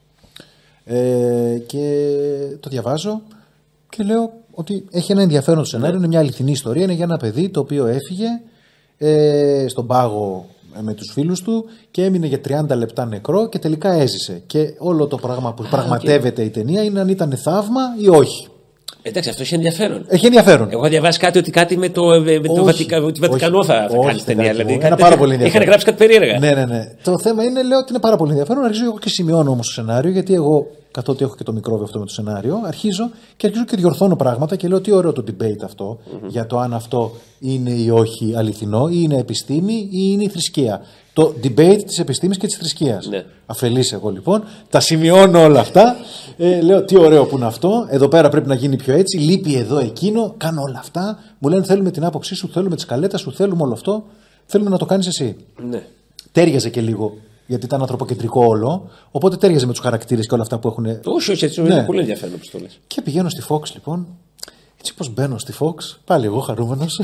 S1: Και το διαβάζω και λέω ότι έχει ένα ενδιαφέρον το σενάριο, είναι μια αληθινή ιστορία, είναι για ένα παιδί το οποίο έφυγε στον πάγο με τους φίλους του και έμεινε για 30 λεπτά νεκρό και τελικά έζησε. Και όλο το πράγμα που πραγματεύεται η ταινία είναι αν ήταν θαύμα ή όχι.
S2: Εντάξει, αυτό έχει ενδιαφέρον.
S1: Έχει ενδιαφέρον.
S2: Εγώ έχω διαβάσει κάτι με το Βατικανό θα κάνει ταινία. Δηλαδή,
S1: είναι πάρα πολύ ενδιαφέρον.
S2: Είχαν γράψει κάτι περίεργα.
S1: Ναι. Το θέμα είναι, λέω ότι είναι πάρα πολύ ενδιαφέρον. Αρχίζω εγώ και σημειώνω όμως το σενάριο, γιατί εγώ, καθότι έχω και το μικρόβιο αυτό με το σενάριο, αρχίζω και διορθώνω πράγματα και λέω τι ωραίο το debate αυτό για το αν αυτό είναι ή όχι αληθινό, ή είναι επιστήμη ή είναι η θρησκεία. Το debate της επιστήμης και της θρησκείας. Ναι. Αφελής εγώ λοιπόν, τα σημειώνω όλα αυτά. Λέω τι ωραίο που είναι αυτό. Εδώ πέρα πρέπει να γίνει πιο έτσι. Λείπει εδώ εκείνο. Κάνω όλα αυτά. Μου λένε θέλουμε την άποψή σου, θέλουμε τη σκαλέτα σου, θέλουμε όλο αυτό. Θέλουμε να το κάνεις εσύ.
S2: Ναι.
S1: Τέριαζε και λίγο. Γιατί ήταν ανθρωποκεντρικό όλο. Οπότε τέριαζε με τους χαρακτήρες και όλα αυτά που έχουν.
S2: Όχι, έτσι είναι πολύ ενδιαφέρον όπως το λες.
S1: Και πηγαίνω στη Fox λοιπόν. Έτσι πως μπαίνω στη Fox, πάλι εγώ χαρούμενος.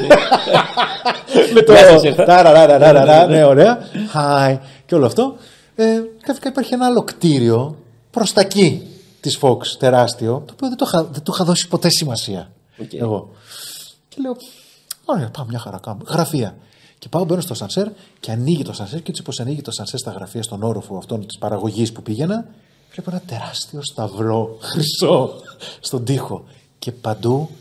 S1: Με το ταραραραραρα, ναι, ωραία. Hi, και όλο αυτό. Καθικά υπάρχει ένα άλλο κτίριο προς τα εκεί της Fox, τεράστιο, το οποίο δεν το είχα δώσει ποτέ σημασία. Εγώ. Και λέω, ωραία, πάω μια χαρά, κάνω. Γραφεία. Και πάω, μπαίνω στο σανσέρ και ανοίγει το σανσέρ. Και έτσι πως ανοίγει το σανσέρ στα γραφεία, στον όροφο αυτών της παραγωγής που πήγαινα, βλέπω ένα τεράστιο σταυρό χρυσό στον τοίχο. Και παντού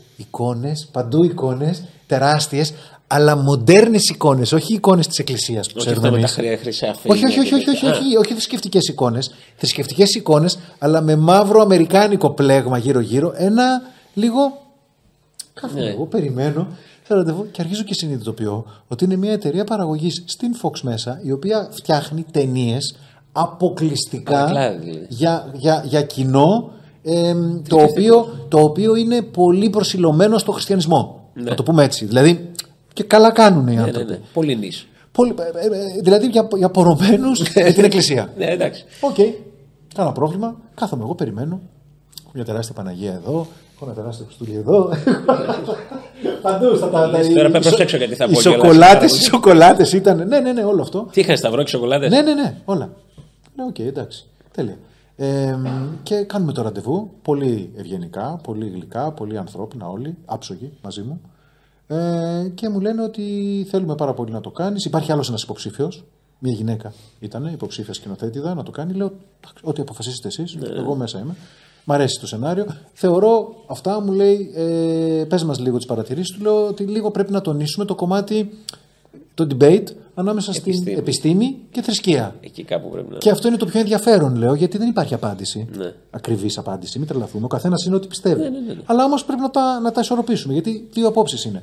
S1: εικόνες τεράστιες, αλλά μοντέρνες εικόνες, όχι εικόνες της εκκλησίας που ξέρουμε εμείς. Όχι θρησκευτικές εικόνες. Θρησκευτικές εικόνες, αλλά με μαύρο αμερικάνικο πλέγμα γύρω-γύρω. Ένα λίγο. Κάθομαι εγώ, περιμένω. Και αρχίζω και συνειδητοποιώ ότι είναι μια εταιρεία παραγωγής στην Fox μέσα, η οποία φτιάχνει ταινίες αποκλειστικά για κοινό. Το οποίο είναι πολύ προσιλωμένο στο χριστιανισμό. Να το πούμε έτσι. Δηλαδή, και καλά κάνουν οι άνθρωποι.
S2: Ναι. Πολύ νης.
S1: Δηλαδή για πορωμένους με την εκκλησία.
S2: Ναι, εντάξει.
S1: Οκ. Κάνα πρόβλημα. Κάθομαι εγώ, περιμένω. Έχω μια τεράστια Παναγία εδώ. Έχω ένα τεράστιο Χριστούλη εδώ. Παντού στα
S2: τώρα πρέπει να προσέξω γιατί θα πω.
S1: Οι σοκολάτες ήταν. Ναι, όλο αυτό.
S2: Τι είχαν σταυρό και σοκολάτες.
S1: Ναι, όλα. Ναι, οκ, εντάξει. Τέλεια. Και κάνουμε το ραντεβού πολύ ευγενικά, πολύ γλυκά, πολύ ανθρώπινα όλοι, άψογοι μαζί μου. Και μου λένε ότι θέλουμε πάρα πολύ να το κάνεις. Υπάρχει άλλος ένας υποψήφιος, μια γυναίκα ήταν υποψήφια σκηνοθέτηδα να το κάνει. Λέω, ό,τι αποφασίσετε εσείς, εγώ μέσα είμαι. Μ' αρέσει το σενάριο. Θεωρώ αυτά, μου λέει, πες μας λίγο τις παρατηρήσεις του. Λέω ότι λίγο πρέπει να τονίσουμε το κομμάτι, το debate ανάμεσα στην επιστήμη και θρησκεία.
S2: Εκεί κάπου πρέπει να...
S1: Και αυτό είναι το πιο ενδιαφέρον, λέω, γιατί δεν υπάρχει απάντηση.
S2: Ναι.
S1: Ακριβής απάντηση. Μην τρελαθούμε. Ο καθένας είναι ό,τι πιστεύει.
S2: Ναι.
S1: Αλλά όμως πρέπει να τα ισορροπήσουμε, γιατί δύο απόψεις είναι.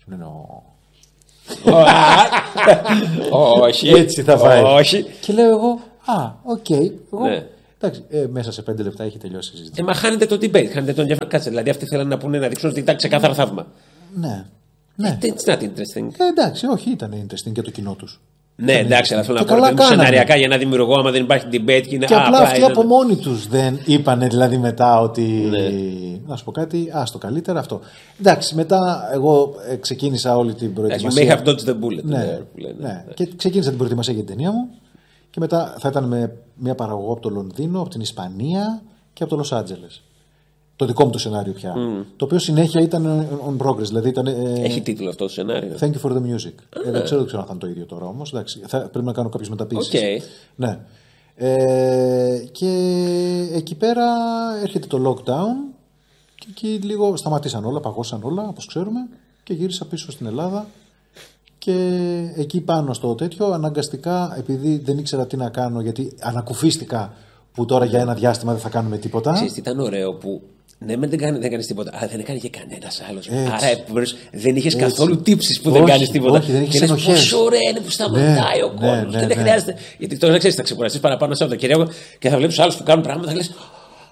S2: Όχι.
S1: Έτσι θα πάει.
S2: Όχι.
S1: Και λέω εγώ, οκ. Εντάξει, μέσα σε 5 λεπτά έχει τελειώσει η συζήτηση.
S2: Μα χάνετε το debate, χάνετε τον ενδιαφέρον. Κάτσε, δηλαδή αυτοί θέλουν να πούνε, να δείξουν ότι ήταν ξεκάθαρα θαύμα.
S1: Ναι.
S2: It's not interesting.
S1: Εντάξει, όχι, ήταν interesting και το κοινό τους.
S2: Ναι, εντάξει, αλλά θέλω να πω ότι σεναριακά για ένα δημιουργό, άμα δεν υπάρχει debate και είναι.
S1: Και απλά αυτοί από μόνοι τους δεν είπανε δηλαδή μετά ότι. Ναι. Να σου πω κάτι, άστο καλύτερα αυτό. Εντάξει, μετά εγώ ξεκίνησα όλη την προετοιμασία.
S2: You may have dodged the bullet.
S1: Ναι. Και ξεκίνησα την προετοιμασία για την ταινία μου. Και μετά θα ήταν με μια παραγωγό από το Λονδίνο, από την Ισπανία και από το Λος Άντζελες. Το δικό μου το σενάριο πια. Το οποίο συνέχεια ήταν on progress. Δηλαδή ήταν,
S2: έχει τίτλο αυτό το σενάριο.
S1: Thank you for the music. Δεν ξέρω αν θα είναι το ίδιο τώρα όμως. Πρέπει να κάνω κάποιες μεταπίσεις.
S2: Okay.
S1: Ναι. Και εκεί πέρα έρχεται το lockdown και εκεί λίγο σταματήσαν όλα, παγώσαν όλα, όπως ξέρουμε, και γύρισα πίσω στην Ελλάδα. Και εκεί πάνω στο τέτοιο, αναγκαστικά, επειδή δεν ήξερα τι να κάνω, γιατί ανακουφίστηκα που τώρα για ένα διάστημα δεν θα κάνουμε τίποτα.
S2: Ξέρεις τι ήταν ωραίο που ναι, δεν κάνεις τίποτα, αλλά δεν έκανε και κανένας άλλος. Άρα δεν είχες καθόλου τύψεις που δεν κάνεις τίποτα.
S1: Όχι, δεν είχες
S2: και λες
S1: ενοχές.
S2: πόσο ωραία είναι που σταματάει ο κόσμος. Δεν χρειάζεται. Γιατί τώρα ξέρεις, θα ξεκουραστείς παραπάνω σε Σαββατοκύριακο και θα βλέπεις άλλους που κάνουν πράγματα και λες.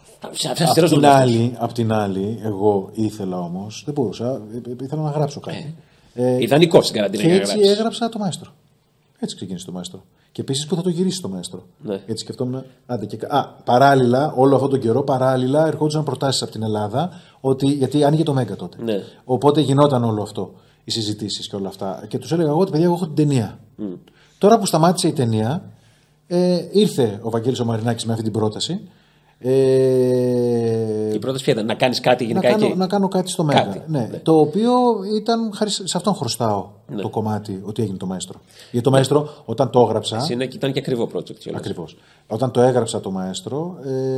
S1: Απ' την άλλη, εγώ ήθελα όμως, δεν μπορούσα, ήθελα να γράψω κάτι.
S2: Ιδανικό στην καραντίνα.
S1: Και έτσι έγραψα το Μαέστρο. Έτσι ξεκίνησε το Μαέστρο. Και επίσης που θα το γυρίσει το Μαέστρο.
S2: Ναι.
S1: Έτσι σκεφτόμουν. Παράλληλα, όλο αυτόν τον καιρό, παράλληλα ερχόντουσαν προτάσεις από την Ελλάδα, γιατί άνοιγε το Μέγκα τότε.
S2: Ναι.
S1: Οπότε γινόταν όλο αυτό, οι συζητήσεις και όλα αυτά. Και τους έλεγα εγώ ότι παιδιά, εγώ έχω την ταινία. Τώρα που σταμάτησε η ταινία, ήρθε ο Βαγγέλης ο Μαρινάκης με αυτή την πρόταση.
S2: Η πρόταση ποια ήταν, να κάνεις κάτι γενικά
S1: να κάνω κάτι στο Μέγκα. Ναι. Το οποίο ήταν, σε αυτόν χρωστάω το κομμάτι ότι έγινε το Μαέστρο. Γιατί το Μαέστρο, όταν το έγραψα.
S2: Ήταν και ακριβό project.
S1: Ακριβώς. Όταν το έγραψα το Μαέστρο.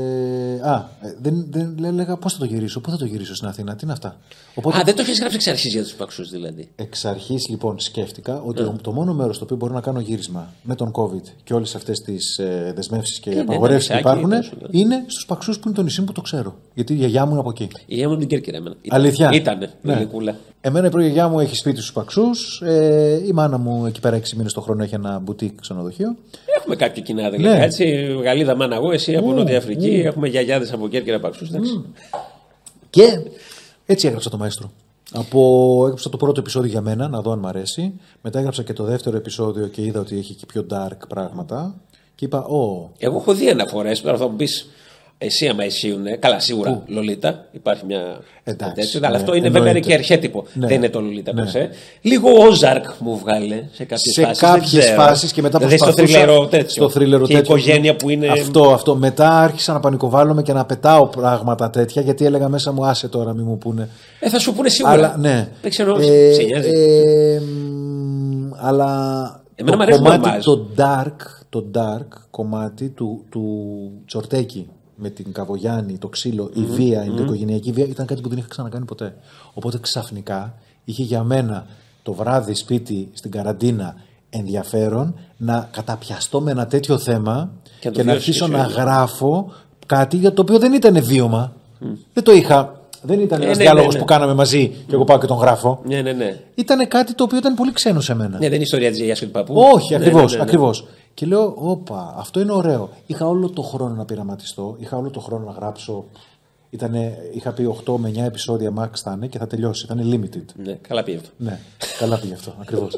S1: Δεν λέγα πώς θα το γυρίσω, πού θα το γυρίσω στην Αθήνα, τι είναι αυτά. Οπότε,
S2: δεν το έχεις γράψει εξ αρχής για τους Παξούς δηλαδή.
S1: Εξ αρχής λοιπόν σκέφτηκα ότι το μόνο μέρος στο οποίο μπορώ να κάνω γύρισμα με τον COVID και όλες αυτές τις δεσμεύσεις και απαγορεύσεις που υπάρχουν είναι στους Παξούς που είναι το νησί μου που το ξέρω. Γιατί η γιαγιά μου είναι από εκεί.
S2: Η γιαγιά μου είναι την Κέρκυρα.
S1: Αλήθεια.
S2: Ήτανε.
S1: Ναι. Εμένα η προγιαγιά μου έχει σπίτι στους Παξούς. Η μάνα μου εκεί πέρα 6 μήνες το χρόνο έχει ένα μπουτίκ ξενοδοχείο.
S2: Έχουμε κάποια κοινά δηλαδή. Ναι. Έτσι, Γαλλίδα μάνα εγώ, εσύ από Νότια Αφρική. Έχουμε γιαγιάδες από Κέρκυρα Παξούς.
S1: Και έτσι έγραψα το Μαέστρο. Έγραψα το πρώτο επεισόδιο για μένα, να δω αν μ' αρέσει. Μετά έγραψα και το δεύτερο επεισόδιο και είδα ότι έχει και πιο dark πράγματα. Και είπα,
S2: εγώ έχω δει αναφορές, τώρα θα μου πεις. Εσύ άμα ισχύουν, καλά σίγουρα Λολίτα, υπάρχει μια τέτοια, αλλά αυτό είναι βέβαια και αρχέτυπο, δεν είναι το Λολίτα περσέ. Λίγο Όζαρκ μου βγάλε σε κάποιες
S1: φάσεις και μετά
S2: προσπαθούσα
S1: στο θρίλερο
S2: και η οικογένεια που είναι...
S1: Αυτό, μετά άρχισα να πανικοβάλλομαι και να πετάω πράγματα τέτοια γιατί έλεγα μέσα μου άσε τώρα μη μου πούνε.
S2: Θα σου πούνε σίγουρα,
S1: αλλά, ναι.
S2: Δεν ξέρω, σε νοιάζει.
S1: Αλλά το dark κομμάτι του Τσορτέκη με την Καβογιάννη, το ξύλο, η βία, η οικογενειακή βία ήταν κάτι που δεν είχα ξανακάνει ποτέ. Οπότε ξαφνικά είχε για μένα το βράδυ σπίτι στην καραντίνα ενδιαφέρον να καταπιαστώ με ένα τέτοιο θέμα και να αρχίσω να γράφω κάτι για το οποίο δεν ήταν βίωμα. Δεν το είχα. Δεν ήταν ένας διάλογος που κάναμε μαζί και εγώ πάω και τον γράφω.
S2: Ναι.
S1: Ήταν κάτι το οποίο ήταν πολύ ξένο σε μένα.
S2: Ναι, δεν είναι ιστορία της γιαγιάς και του παππού.
S1: Όχι, ακριβώς. Και λέω, όπα, αυτό είναι ωραίο. Είχα όλο το χρόνο να πειραματιστώ, είχα όλο το χρόνο να γράψω. Είχα πει 8 με 9 επεισόδια max θα είναι και θα τελειώσει. Ήταν limited.
S2: Ναι, καλά πήγε αυτό.
S1: Ναι, καλά πήγε αυτό, ακριβώς.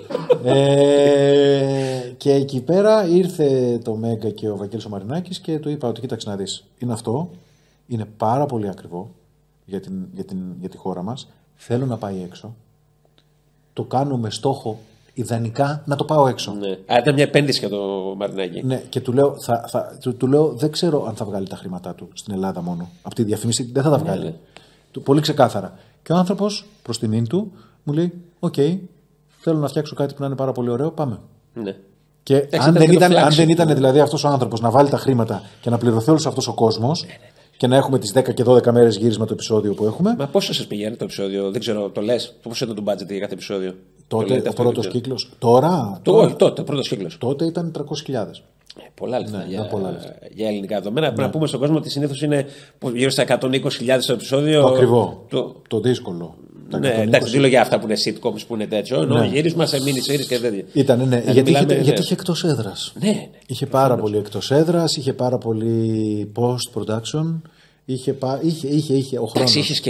S1: Και εκεί πέρα ήρθε το Μέγκα και ο Βαγγέλης ο Μαρινάκης και του είπα ότι κοίταξε να δεις. Είναι αυτό, είναι πάρα πολύ ακριβό για τη χώρα μας. Θέλω να πάει έξω. Το κάνω με στόχο ιδανικά να το πάω έξω.
S2: Ναι. Ήταν μια επένδυση για το Μαρινάκη.
S1: Ναι, και του λέω δεν ξέρω αν θα βγάλει τα χρήματά του στην Ελλάδα μόνο. Από τη διαφήμιση δεν θα τα βγάλει. Ναι. Πολύ ξεκάθαρα. Και ο άνθρωπος προς τιμήν του μου λέει: οκ, θέλω να φτιάξω κάτι που να είναι πάρα πολύ ωραίο, πάμε.
S2: Ναι.
S1: Και αν δεν ήταν δηλαδή αυτός ο άνθρωπος να βάλει τα χρήματα και να πληρωθεί όλος αυτός ο κόσμος. Ναι. και να έχουμε τις 10 και 12 μέρες γύρισμα το επεισόδιο που έχουμε.
S2: Μα πόσο σας πηγαίνει το επεισόδιο, δεν ξέρω, το λες, πόσο ήταν το budget για κάθε επεισόδιο?
S1: Τότε ο πρώτος κύκλος. Τώρα.
S2: Όχι, τότε ο πρώτος κύκλος.
S1: Τότε ήταν 300.000.
S2: Πολλά λεφτά,
S1: Ναι, πολλά λεφτά.
S2: για ελληνικά δεδομένα. Πρέπει να πούμε στον κόσμο ότι συνήθως είναι γύρω στα 120.000 το επεισόδιο.
S1: Το ακριβό. Το δύσκολο.
S2: Ναι, εντάξει, δεν λέω για αυτά που είναι sitcoms που είναι τέτοιο. Ενώ γύρισμα σε mini series και τέτοια.
S1: Ήταν, ναι. Γιατί είχε εκτός έδρας.
S2: Ναι.
S1: Είχε πάρα πολύ εκτός έδρας, είχε πάρα πολύ post production. Είχε ο χρόνος.